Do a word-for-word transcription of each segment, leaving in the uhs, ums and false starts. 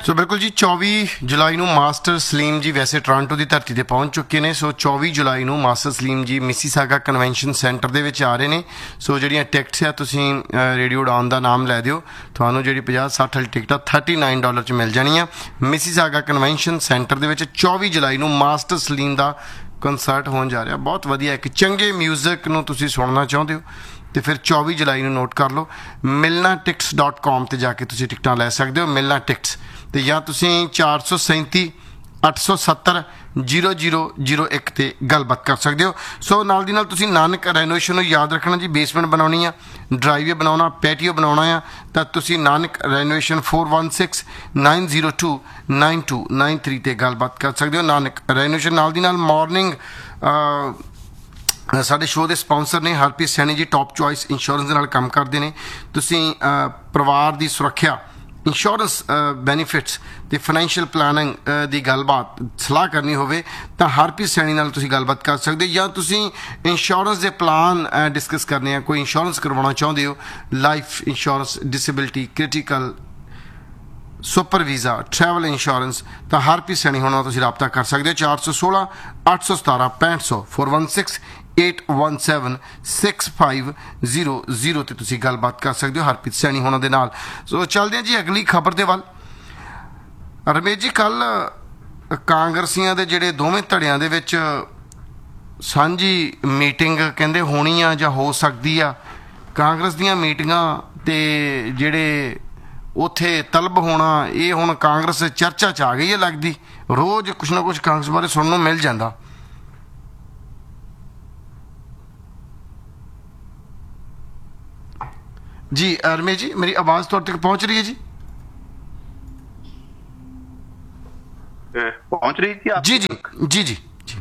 ਸੋ ਬਿਲਕੁਲ ਜੀ ਚੌਵੀ ਜੁਲਾਈ ਨੂੰ ਮਾਸਟਰ ਸਲੀਮ ਜੀ ਵੈਸੇ ਟੋਰਾਂਟੋ ਦੀ ਧਰਤੀ ਤੇ ਪਹੁੰਚ ਚੁੱਕੇ ਨੇ। ਸੋ ਚੌਵੀ ਜੁਲਾਈ ਨੂੰ ਮਾਸਟਰ ਸਲੀਮ ਜੀ ਮਿਸੀਸਾਗਾ ਕਨਵੈਨਸ਼ਨ ਸੈਂਟਰ ਦੇ ਵਿੱਚ ਆ ਰਹੇ ਨੇ। ਸੋ ਜਿਹੜੀਆਂ ਟਿਕਟਸ ਆ ਤੁਸੀਂ ਰੇਡੀਓ ਉਡਾਨ ਦਾ ਨਾਮ ਲੈ ਦਿਓ, ਤੁਹਾਨੂੰ ਜਿਹੜੀ ਪੰਜਾਹ ਸੱਠ ਵਾਲੀ ਟਿਕਟ ਆ ਥਰਟੀ ਨਾਈਨ ਡਾਲਰ 'ਚ ਮਿਲ ਜਾਣੀ ਆ। ਮਿਸੀਸਾਗਾ ਕਨਵੈਨਸ਼ਨ ਸੈਂਟਰ ਦੇ ਵਿੱਚ ਚੌਵੀ ਜੁਲਾਈ ਨੂੰ ਮਾਸਟਰ ਸਲੀਮ ਦਾ ਕੰਸਰਟ ਹੋਣ ਜਾ ਰਿਹਾ। ਬਹੁਤ ਵਧੀਆ, ਇੱਕ ਚੰਗੇ ਮਿਊਜ਼ਿਕ ਨੂੰ ਤੁਸੀਂ ਸੁਣਨਾ ਚਾਹੁੰਦੇ ਹੋ तो फिर चौबी जुलाई में नोट कर लो, मिलना टिकट्स डॉट कॉम पर जाके तुम टिकट लै सकते हो। मिलना टिकट्स तो या तुम चार सौ सैंती अठ सौ सत्तर जीरो जीरो जीरो एक ते गलबात कर सकते हो। सो नाल दी नाल तुसीं नानक रेनोवेशन याद रखना जी, बेसमेंट बनानी है, ड्राइवे बनाना, पैटियो बनाना है, तो तुसीं Nanak renovation four one six nine zero to nine to nine three ते गलबात कर सकते हो। नानक रेनोवेशन नाल दी नाल मॉर्निंग ਸਾਡੇ ਸ਼ੋਅ ਦੇ ਸਪਾਂਸਰ ਨੇ ਹਰਪ੍ਰੀਤ ਸੈਣੀ ਜੀ, ਟੌਪ ਚੋਇਸ ਇੰਸ਼ੋਰੈਂਸ ਦੇ ਨਾਲ ਕੰਮ ਕਰਦੇ ਨੇ। ਤੁਸੀਂ ਪਰਿਵਾਰ ਦੀ ਸੁਰੱਖਿਆ, ਇੰਸ਼ੋਰੈਂਸ ਬੈਨੀਫਿਟਸ ਅਤੇ ਫਾਈਨੈਂਸ਼ੀਅਲ ਪਲਾਨਿੰਗ ਦੀ ਗੱਲਬਾਤ ਸਲਾਹ ਕਰਨੀ ਹੋਵੇ ਤਾਂ ਹਰਪ੍ਰੀਤ ਸੈਣੀ ਨਾਲ ਤੁਸੀਂ ਗੱਲਬਾਤ ਕਰ ਸਕਦੇ ਹੋ। ਜਾਂ ਤੁਸੀਂ ਇੰਸ਼ੋਰੈਂਸ ਦੇ ਪਲਾਨ ਡਿਸਕਸ ਕਰਨੇ ਆ, ਕੋਈ ਇੰਸ਼ੋਰੈਂਸ ਕਰਵਾਉਣਾ ਚਾਹੁੰਦੇ ਹੋ, life insurance, disability, critical, super visa, travel insurance, तो हरप्रीत सैनी होना तुसीं राबता कर सकते हो। चार सौ सोलह अठ सौ सतारा पैंठ सौ four one six eight one seven six five zero zero ते तुसीं गलबात कर सकते हो हरप्रीत सैनी होना दे नाल। सो चलदे जी अगली खबर दे वल। रमेश जी, कल कांग्रसियां दे जिहड़े दोवें धड़ियां दे विच सांझी मीटिंग कहंदे होनी आ जां हो सकदी आ। कांग्रेस दीयां मीटिंगां ते जिहड़े ਉੱਥੇ ਤਲਬ ਹੋਣਾ, ਇਹ ਹੁਣ ਕਾਂਗਰਸ ਚਰਚਾ 'ਚ ਆ ਗਈ ਹੈ ਲੱਗਦੀ। ਰੋਜ਼ ਕੁਛ ਨਾ ਕੁਛ ਕਾਂਗਰਸ ਬਾਰੇ ਸੁਣਨ ਨੂੰ ਮਿਲ ਜਾਂਦਾ। ਜੀ ਰਮੇਸ਼ ਜੀ, ਮੇਰੀ ਆਵਾਜ਼ ਤੁਹਾਡੇ ਤੱਕ ਪਹੁੰਚ ਰਹੀ ਹੈ ਜੀ? ਪਹੁੰਚ ਰਹੀ ਜੀ ਜੀ ਜੀ ਜੀ ਜੀ।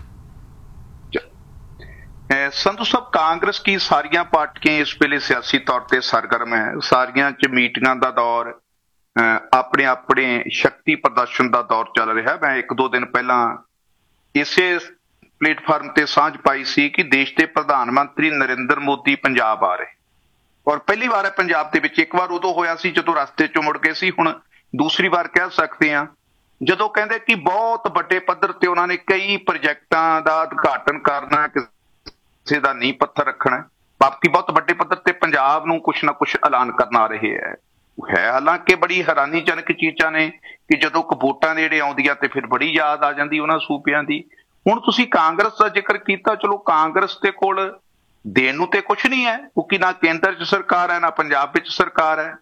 ਸੰਧੂ ਸਾਹਿਬ, ਕਾਂਗਰਸ ਕੀ ਸਾਰੀਆਂ ਪਾਰਟੀਆਂ ਇਸ ਵੇਲੇ ਸਿਆਸੀ ਤੌਰ ਤੇ ਸਰਗਰਮ ਹੈ। ਸਾਰੀਆਂ 'ਚ ਮੀਟਿੰਗਾਂ ਦਾ ਦੌਰ, ਆਪਣੇ ਆਪਣੇ ਸ਼ਕਤੀ ਪ੍ਰਦਰਸ਼ਨ ਦਾ ਦੌਰ ਚੱਲ ਰਿਹਾ। ਮੈਂ ਇੱਕ ਦੋ ਦਿਨ ਪਹਿਲਾਂ ਇਸੇ ਪਲੇਟਫਾਰਮ ਤੇ ਸਾਂਝ ਪਾਈ ਸੀ ਕਿ ਦੇਸ਼ ਦੇ ਪ੍ਰਧਾਨ ਮੰਤਰੀ ਨਰਿੰਦਰ ਮੋਦੀ ਪੰਜਾਬ ਆ ਰਹੇ, ਔਰ ਪਹਿਲੀ ਵਾਰ ਹੈ ਪੰਜਾਬ ਦੇ ਵਿੱਚ। ਇੱਕ ਵਾਰ ਉਦੋਂ ਹੋਇਆ ਸੀ ਜਦੋਂ ਰਸਤੇ ਚੋਂ ਮੁੜ ਗਏ ਸੀ, ਹੁਣ ਦੂਸਰੀ ਵਾਰ ਕਹਿ ਸਕਦੇ ਹਾਂ ਜਦੋਂ ਕਹਿੰਦੇ ਕਿ ਬਹੁਤ ਵੱਡੇ ਪੱਧਰ ਤੇ ਉਹਨਾਂ ਨੇ ਕਈ ਪ੍ਰੋਜੈਕਟਾਂ ਦਾ ਉਦਘਾਟਨ ਕਰਨਾ, ਕਿਸੇ ਦਾ ਨੀਂਹ ਪੱਥਰ ਰੱਖਣਾ, ਬਾਕੀ ਬਹੁਤ ਵੱਡੇ ਪੱਧਰ ਤੇ ਪੰਜਾਬ ਨੂੰ ਕੁਛ ਨਾ ਕੁਛ ਐਲਾਨ ਕਰਨ ਆ ਰਹੇ ਹੈ। ਹੈ ਹਾਲਾਂਕਿ ਬੜੀ ਹੈਰਾਨੀਜਨਕ ਚੀਜ਼ਾਂ ਨੇ ਕਿ ਜਦੋਂ ਵੋਟਾਂ ਦੇ ਜਿਹੜੇ ਆਉਂਦੀਆਂ ਤੇ ਫਿਰ ਬੜੀ ਯਾਦ ਆ ਜਾਂਦੀ ਉਹਨਾਂ ਸੂਬਿਆਂ ਦੀ। ਹੁਣ ਤੁਸੀਂ ਕਾਂਗਰਸ ਦਾ ਜ਼ਿਕਰ ਕੀਤਾ, ਚਲੋ ਕਾਂਗਰਸ ਦੇ ਕੋਲ ਦੇਣ ਨੂੰ ਤੇ ਕੁਛ ਨਹੀਂ ਹੈ, ਕਿਉਂਕਿ ਨਾ ਕੇਂਦਰ 'ਚ ਸਰਕਾਰ ਹੈ ਨਾ ਪੰਜਾਬ ਵਿੱਚ ਸਰਕਾਰ ਹੈ।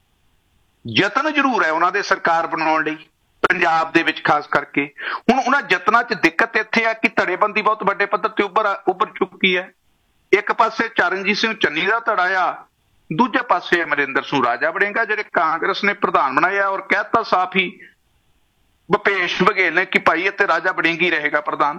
ਯਤਨ ਜ਼ਰੂਰ ਹੈ ਉਹਨਾਂ ਦੇ ਸਰਕਾਰ ਬਣਾਉਣ ਲਈ ਪੰਜਾਬ ਦੇ ਵਿੱਚ ਖਾਸ ਕਰਕੇ। ਹੁਣ ਉਹਨਾਂ ਯਤਨਾਂ 'ਚ ਦਿੱਕਤ ਇੱਥੇ ਆ ਕਿ ਧੜੇਬੰਦੀ ਬਹੁਤ ਵੱਡੇ ਪੱਧਰ ਤੇ ਉੱਭਰ ਉੱਭਰ ਚੁੱਕੀ ਹੈ। ਇੱਕ ਪਾਸੇ ਚਰਨਜੀਤ ਸਿੰਘ ਚੰਨੀ ਦਾ ਧੜਾ ਆ, ਦੂਜੇ ਪਾਸੇ ਅਮਰਿੰਦਰ ਸਿੰਘ ਰਾਜਾ ਵੜਿੰਗਾ ਜਿਹੜੇ ਕਾਂਗਰਸ ਨੇ ਪ੍ਰਧਾਨ ਬਣਾਇਆ, ਔਰ ਕਹਿਤਾ ਸਾਫ਼ ਹੀ ਭੁਪੇਸ਼ ਬਘੇਲ ਨੇ ਕਿ ਭਾਈ ਇੱਥੇ ਰਾਜਾ ਵੜਿੰਗਾ ਹੀ ਰਹੇਗਾ ਪ੍ਰਧਾਨ।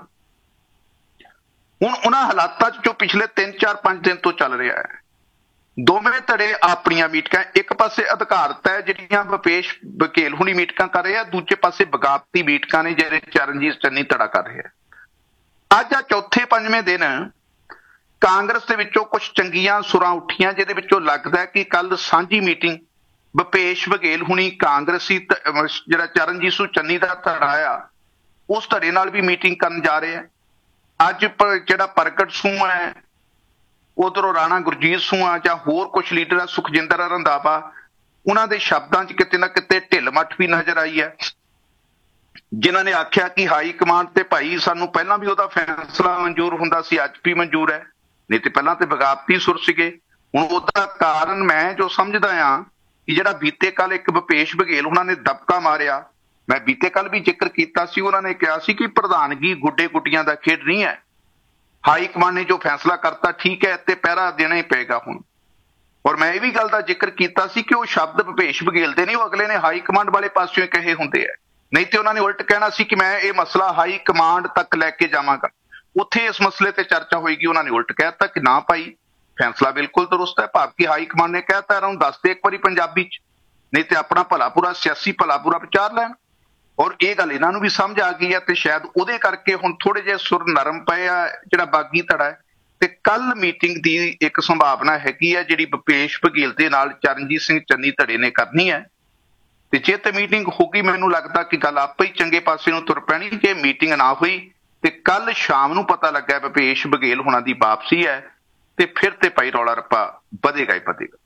ਹੁਣ ਉਹਨਾਂ ਹਾਲਾਤਾਂ 'ਚ ਜੋ ਪਿਛਲੇ ਤਿੰਨ ਚਾਰ ਪੰਜ ਦਿਨ ਤੋਂ ਚੱਲ ਰਿਹਾ ਹੈ, ਦੋਵੇਂ ਧੜੇ ਆਪਣੀਆਂ ਮੀਟਿੰਗਾਂ, ਇੱਕ ਪਾਸੇ ਅਧਿਕਾਰਤ ਹੈ ਜਿਹੜੀਆਂ ਭੁਪੇਸ਼ ਬਘੇਲ ਹੁਣੀ ਮੀਟਿੰਗਾਂ ਕਰ ਰਹੇ ਆ, ਦੂਜੇ ਪਾਸੇ ਬਗਾਵਤੀ ਮੀਟਿੰਗਾਂ ਨੇ ਜਿਹੜੇ ਚਰਨਜੀਤ ਚੰਨੀ ਧੜਾ ਕਰ ਰਹੇ ਆ। ਅੱਜ ਆ ਚੌਥੇ ਪੰਜਵੇਂ ਦਿਨ ਕਾਂਗਰਸ ਦੇ ਵਿੱਚੋਂ ਕੁਝ ਚੰਗੀਆਂ ਸੁਰਾਂ ਉੱਠੀਆਂ, ਜਿਹਦੇ ਵਿੱਚੋਂ ਲੱਗਦਾ ਕਿ ਕੱਲ ਸਾਂਝੀ ਮੀਟਿੰਗ ਭੁਪੇਸ਼ ਬਘੇਲ ਹੁਣੀ ਕਾਂਗਰਸੀ ਜਿਹੜਾ ਚਰਨਜੀਤ ਸਿੰਘ ਚੰਨੀ ਦਾ ਧੜਾ ਆ ਉਸ ਧੜੇ ਨਾਲ ਵੀ ਮੀਟਿੰਗ ਕਰਨ ਜਾ ਰਹੇ ਆ। ਅੱਜ ਜਿਹੜਾ ਪ੍ਰਗਟ ਸਿੰਘ ਹੈ, ਉਧਰੋਂ ਰਾਣਾ ਗੁਰਜੀਤ ਸਿੰਘ ਆ ਜਾਂ ਹੋਰ ਕੁਛ ਲੀਡਰ ਆ, ਸੁਖਜਿੰਦਰ ਰੰਧਾਵਾ, ਉਹਨਾਂ ਦੇ ਸ਼ਬਦਾਂ 'ਚ ਕਿਤੇ ਨਾ ਕਿਤੇ ਢਿੱਲ ਮੱਠ ਵੀ ਨਜ਼ਰ ਆਈ ਹੈ, ਜਿਨ੍ਹਾਂ ਨੇ ਆਖਿਆ ਕਿ ਹਾਈ ਕਮਾਂਡ ਤੇ ਭਾਈ ਸਾਨੂੰ ਪਹਿਲਾਂ ਵੀ ਉਹਦਾ ਫੈਸਲਾ ਮਨਜ਼ੂਰ ਹੁੰਦਾ ਸੀ, ਅੱਜ ਵੀ ਮਨਜ਼ੂਰ ਹੈ, ਨਹੀਂ ਤੇ ਪਹਿਲਾਂ ਤੇ ਬਗਾਵਤੀ ਸੁਰ ਸੀਗੇ। ਹੁਣ ਉਹਦਾ ਕਾਰਨ ਮੈਂ ਜੋ ਸਮਝਦਾ ਆ ਕਿ ਜਿਹੜਾ ਬੀਤੇ ਕੱਲ ਇੱਕ ਭੁਪੇਸ਼ ਬਘੇਲ ਉਹਨਾਂ ਨੇ ਦਬਕਾ ਮਾਰਿਆ, ਮੈਂ ਬੀਤੇ ਕੱਲ ਵੀ ਜ਼ਿਕਰ ਕੀਤਾ ਸੀ, ਉਹਨਾਂ ਨੇ ਕਿਹਾ ਸੀ ਕਿ ਪ੍ਰਧਾਨਗੀ ਗੁੱਡੇ ਗੁੱਡੀਆਂ ਦਾ ਖੇਡ ਨਹੀਂ ਹੈ, ਹਾਈ ਕਮਾਂਡ ਨੇ ਜੋ ਫੈਸਲਾ ਕਰਤਾ ਠੀਕ ਹੈ ਤੇ ਪਹਿਰਾ ਦੇਣਾ ਹੀ ਪਏਗਾ ਹੁਣ। ਔਰ ਮੈਂ ਇਹ ਵੀ ਗੱਲ ਦਾ ਜ਼ਿਕਰ ਕੀਤਾ ਸੀ ਕਿ ਉਹ ਸ਼ਬਦ ਭੁਪੇਸ਼ ਬਘੇਲ ਦੇ ਨਹੀਂ, ਉਹ ਅਗਲੇ ਨੇ ਹਾਈ ਕਮਾਂਡ ਵਾਲੇ ਪਾਸਿਓਂ ਕਹੇ ਹੁੰਦੇ ਹੈ, ਨਹੀਂ ਤੇ ਉਹਨਾਂ ਨੇ ਉਲਟ ਕਹਿਣਾ ਸੀ ਕਿ ਮੈਂ ਇਹ ਮਸਲਾ ਹਾਈ ਕਮਾਂਡ ਤੱਕ ਲੈ ਕੇ ਜਾਵਾਂਗਾ, ਉੱਥੇ ਇਸ ਮਸਲੇ ਤੇ ਚਰਚਾ ਹੋਏਗੀ। ਉਹਨਾਂ ਨੇ ਉਲਟ ਕਹਿ ਦਿੱਤਾ ਕਿ ਨਾ ਭਾਈ ਫੈਸਲਾ ਬਿਲਕੁਲ ਦਰੁਸਤ ਹੈ, ਭਾਵ ਕਿ ਹਾਈ ਕਮਾਂਡ ਨੇ ਕਹਿਤਾ ਇਹਨਾਂ ਨੂੰ ਦੱਸ ਦੇ ਇੱਕ ਵਾਰੀ ਪੰਜਾਬੀ 'ਚ, ਨਹੀਂ ਤੇ ਆਪਣਾ ਭਲਾ ਪੂਰਾ ਸਿਆਸੀ ਭਲਾ ਪੂਰਾ ਵਿਚਾਰ ਲੈਣ। ਔਰ ਇਹ ਗੱਲ ਇਹਨਾਂ ਨੂੰ ਵੀ ਸਮਝ ਆ ਗਈ ਹੈ ਤੇ ਸ਼ਾਇਦ ਉਹਦੇ ਕਰਕੇ ਹੁਣ ਥੋੜੇ ਜਿਹੇ ਸੁਰ ਨਰਮ ਪਏ ਆ ਜਿਹੜਾ ਬਾਗੀ ਧੜਾ ਹੈ। ਤੇ ਕੱਲ ਮੀਟਿੰਗ ਦੀ ਇੱਕ ਸੰਭਾਵਨਾ ਹੈਗੀ ਹੈ ਜਿਹੜੀ ਭੁਪੇਸ਼ ਬਘੇਲ ਦੇ ਨਾਲ ਚਰਨਜੀਤ ਸਿੰਘ ਚੰਨੀ ਧੜੇ ਨੇ ਕਰਨੀ ਹੈ, ਤੇ ਜੇ ਤੇ ਮੀਟਿੰਗ ਹੋ ਗਈ, ਮੈਨੂੰ ਲੱਗਦਾ ਕਿ ਗੱਲ ਆਪੇ ਹੀ ਚੰਗੇ ਪਾਸੇ ਨੂੰ ਤੁਰ ਪੈਣੀ। ਜੇ ਮੀਟਿੰਗ ਨਾ ਹੋਈ ਤੇ ਕੱਲ ਸ਼ਾਮ ਨੂੰ ਪਤਾ ਲੱਗਿਆ ਵੀ ਭੁਪੇਸ਼ ਬਘੇਲ ਹੋਣਾ ਦੀ ਵਾਪਸੀ ਹੈ, ਤੇ ਫਿਰ ਤੇ ਭਾਈ ਰੌਲਾ ਰੱਪਾ ਵਧੇਗਾ ਹੀ ਵਧੇਗਾ।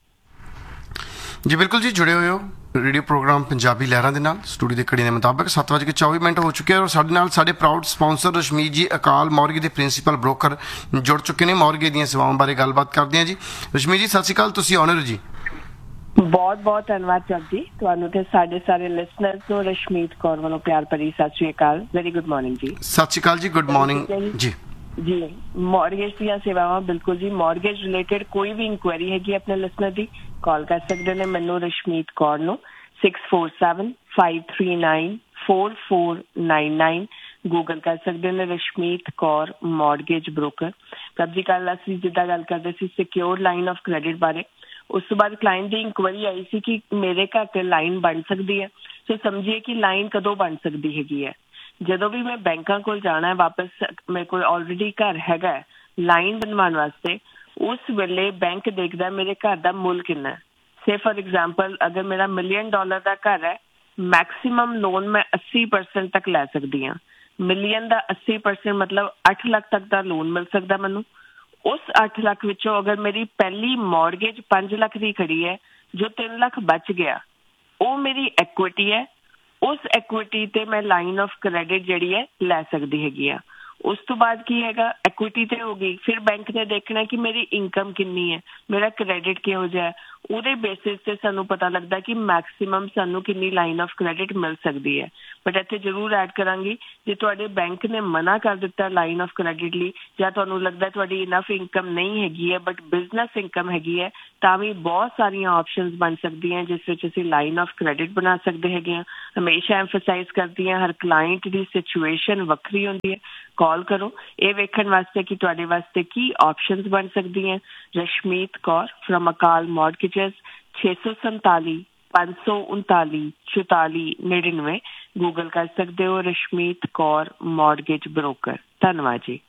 ਜੀ ਬਿਲਕੁਲ ਜੀ, ਜੁੜੇ ਹੋਏ ਹੋ ਰੇਡੀਓ ਪ੍ਰੋਗਰਾਮ ਪੰਜਾਬੀ ਲਹਿਰਾਂ ਦੇ ਨਾਲ। ਸਟੂਡੀਓ ਦੇ ਘੜੀ ਦੇ ਮੁਤਾਬਕ ਸੱਤ ਵੱਜ ਕੇ ਚੌਵੀ ਮਿੰਟ ਹੋ ਚੁੱਕੇ ਔਰ ਸਾਡੇ ਨਾਲ ਸਾਡੇ ਪ੍ਰਾਊਡ ਸਪਾਂਸਰ ਰਸ਼ਮੀਤ ਜੀ ਅਕਾਲ ਮੌਰਗੇ ਦੇ ਪ੍ਰਿੰਸੀਪਲ ਬ੍ਰੋਕਰ ਜੁੜ ਚੁੱਕੇ ਨੇ। ਮੌਰਗੇ ਦੀਆਂ ਸੇਵਾਵਾਂ ਬਾਰੇ ਗੱਲਬਾਤ ਕਰਦੇ ਹਾਂ ਜੀ। ਰਸ਼ਮੀਤ ਜੀ ਸਤਿ ਸ਼੍ਰੀ ਅਕਾਲ, ਤੁਸੀਂ ਆਨਰ ਜੀ। ਬਹੁਤ ਬਹੁਤ ਧੰਨਵਾਦ ਜੱਗ ਜੀ, ਤੁਹਾਨੂੰ ਤੇ ਸਾਡੇ ਸਾਰੇ ਲਿਸਨਰਸ ਨੂੰ ਰਸ਼ਮੀਤ ਕੌਰ ਵੱਲੋਂ ਪਿਆਰ ਭਰੀ ਸਤਿ ਸ਼੍ਰੀ ਅਕਾਲ। ਵੈਰੀ ਗੁੱਡ ਮਾਰਨਿੰਗ ਜੀ। ਸਤਿ ਸ਼੍ਰੀ ਅਕਾਲ ਜੀ, ਗੁੱਡ ਮਾਰਨਿੰਗ ਜੀ। ਜੀ ਮੌਰਗੇਜ ਦੀਆਂ ਸੇਵਾਵਾਂ ਬਿਲਕੁਲ ਜੀ, ਮੌਰਗੇਜ ਰਿਲੇਟਡ ਕੋਈ ਵੀ ਇਨਕੁਆਇਰੀ ਹੈਗੀ ਆਪਣੇ ਲਿਸਨਰ ਦੀ, ਕਾਲ ਕਰ ਸਕਦੇ ਨੇ ਮੈਨੂੰ ਰਸ਼ਮੀਤ ਕੌਰ ਨੂੰ six four seven five three nine four four nine nine. Google ਕਰ ਸਕਦੇ ਨੇ ਰਸ਼ਮੀਤ ਕੌਰ ਮੌਰਗੇਜ ਬ੍ਰੋਕਰ। ਪ੍ਰਭ ਜੀ ਕੱਲ ਅਸੀਂ ਜਿੱਦਾਂ ਗੱਲ ਕਰਦੇ ਸੀ ਸਿਕਿਉਰ ਲਾਈਨ ਆਫ ਕ੍ਰੈਡਿਟ ਬਾਰੇ, ਉਸ ਤੋਂ ਬਾਅਦ ਕਲਾਇੰਟ ਦੀ ਇਨਕੁਆਇਰੀ ਆਈ ਸੀ ਕਿ ਮੇਰੇ ਘਰ ਤੇ ਲਾਈਨ ਬਣ ਸਕਦੀ ਹੈ। ਸੋ ਸਮਝੀਏ ਕਿ ਲਾਈਨ ਕਦੋਂ ਬਣ ਸਕਦੀ ਹੈਗੀ ਹੈ, ਜਦੋਂ ਵੀ ਮੈਂ ਬੈਂਕਾਂ ਕੋਲ ਜਾਣਾ ਹੈ ਵਾਪਸ, ਮੇਰੇ ਕੋਲ ਆਲਰੇਡੀ ਘਰ ਹੈਗਾ ਲਾਈਨ ਬਣਵਾਉਣ ਵਾਸਤੇ, ਉਸ ਵੇਲੇ ਬੈਂਕ ਦੇਖਦਾ ਮੇਰੇ ਘਰ ਦਾ ਮੁੱਲ ਕਿੰਨਾ ਹੈ। ਸੇ ਫॉर एग्जांपल ਅਗਰ ਮੇਰਾ ਮਿਲੀਅਨ ਡਾਲਰ ਦਾ ਘਰ ਹੈ, ਮੈਕਸਿਮਮ ਲੋਨ ਮੈਂ अस्सी परसेंट ਤੱਕ ਲੈ ਸਕਦੀ ਹਾਂ। ਮਿਲੀਅਨ ਦਾ अस्सी परसेंट ਮਤਲਬ ਅੱਠ ਲੱਖ ਤੱਕ ਦਾ ਲੋਨ ਮਿਲ ਸਕਦਾ ਮੈਨੂੰ। ਉਸ ਅੱਠ ਲੱਖ ਵਿੱਚੋਂ ਅਗਰ ਮੇਰੀ ਪਹਿਲੀ ਮੌਰਗੇਜ ਪੰਜ ਲੱਖ ਦੀ ਖੜੀ ਹੈ, ਜੋ ਤਿੰਨ ਲੱਖ ਬਚ ਗਿਆ ਉਹ ਮੇਰੀ ਐਕੁਇਟੀ ਹੈ। ਉਸ ਐਕੁਇਟੀ ਤੇ ਮੈਂ ਲਾਈਨ ਆਫ ਕ੍ਰੈਡਿਟ ਜਿਹੜੀ ਹੈ ਲੈ ਸਕਦੀ ਹੈਗੀ ਆ। ਉਸ ਤੋਂ ਬਾਅਦ ਕੀ ਹੈਗਾ, ਐਕੁਇਟੀ ਤੇ ਹੋ ਗਈ, ਫਿਰ ਬੈਂਕ ਨੇ ਦੇਖਣਾ ਕਿ ਮੇਰੀ ਇਨਕਮ ਕਿੰਨੀ ਹੈ, ਮੇਰਾ ਕ੍ਰੈਡਿਟ ਕਿਹੋ ਜਿਹਾ ਹੈ, ਉਹਦੇ ਬੇਸਿਸ ਤੇ ਸਾਨੂੰ ਪਤਾ ਲੱਗਦਾ ਕਿ ਮੈਕਸਿਮਮ ਸਾਨੂੰ ਕਿੰਨੀ ਲਾਈਨ ਆਫ ਕ੍ਰੈਡਿਟ ਮਿਲ ਸਕਦੀ ਹੈ। ਬਟ ਇੱਥੇ ਜ਼ਰੂਰ ਐਡ ਕਰਾਂਗੀ, ਜੇ ਤੁਹਾਡੇ ਬੈਂਕ ਨੇ ਮਨਾ ਕਰ ਦਿੱਤਾ ਲਾਈਨ ਆਫ ਕ੍ਰੈਡਿਟ ਲਈ, ਜਾਂ ਤੁਹਾਨੂੰ ਲੱਗਦਾ ਤੁਹਾਡੀ ਇਨਫ ਇਨਕਮ ਨਹੀਂ ਹੈਗੀ ਹੈ ਬਟ ਬਿਜ਼ਨਸ ਇਨਕਮ ਹੈਗੀ ਹੈ, ਤਾਂ ਵੀ ਬਹੁਤ ਸਾਰੀਆਂ ਆਪਸ਼ਨਸ ਬਣ ਸਕਦੀਆਂ ਜਿਸ ਵਿੱਚ ਅਸੀਂ ਲਾਈਨ ਆਫ ਕ੍ਰੈਡਿਟ ਬਣਾ ਸਕਦੇ ਹੈਗੇ ਹਾਂ। ਹਮੇਸ਼ਾ ਐਮਫਸਾਈਜ਼ ਕਰਦੀ ਹਾਂ, ਹਰ ਕਲਾਇੰਟ ਦੀ ਸਿਚੁਏਸ਼ਨ ਵੱਖਰੀ ਹੁੰਦੀ ਹੈ। ਕਾਲ ਕਰੋ ਇਹ ਵੇਖਣ ਵਾਸਤੇ ਕਿ ਤੁਹਾਡੇ ਵਾਸਤੇ ਕੀ ਆਪਸ਼ਨਸ ਬਣ ਸਕਦੀਆਂ। ਰਸ਼ਮੀਤ ਕੌਰ ਫਰਮ ਅਕਾਲ ਮੌਰਗੇਜਸ, ਛੇ ਸੌ ਸੰਤਾਲੀ ਪੰਜ ਸੌ ਉਨਤਾਲੀ ਚੁਤਾਲੀ ਨੜਿਨਵੇਂ। ਗੂਗਲ ਕਰ ਸਕਦੇ ਹੋ ਰਸ਼ਮੀਤ ਕੌਰ ਮੌਰਗੇਜ ਬ੍ਰੋਕਰ। ਧੰਨਵਾਦ ਜੀ,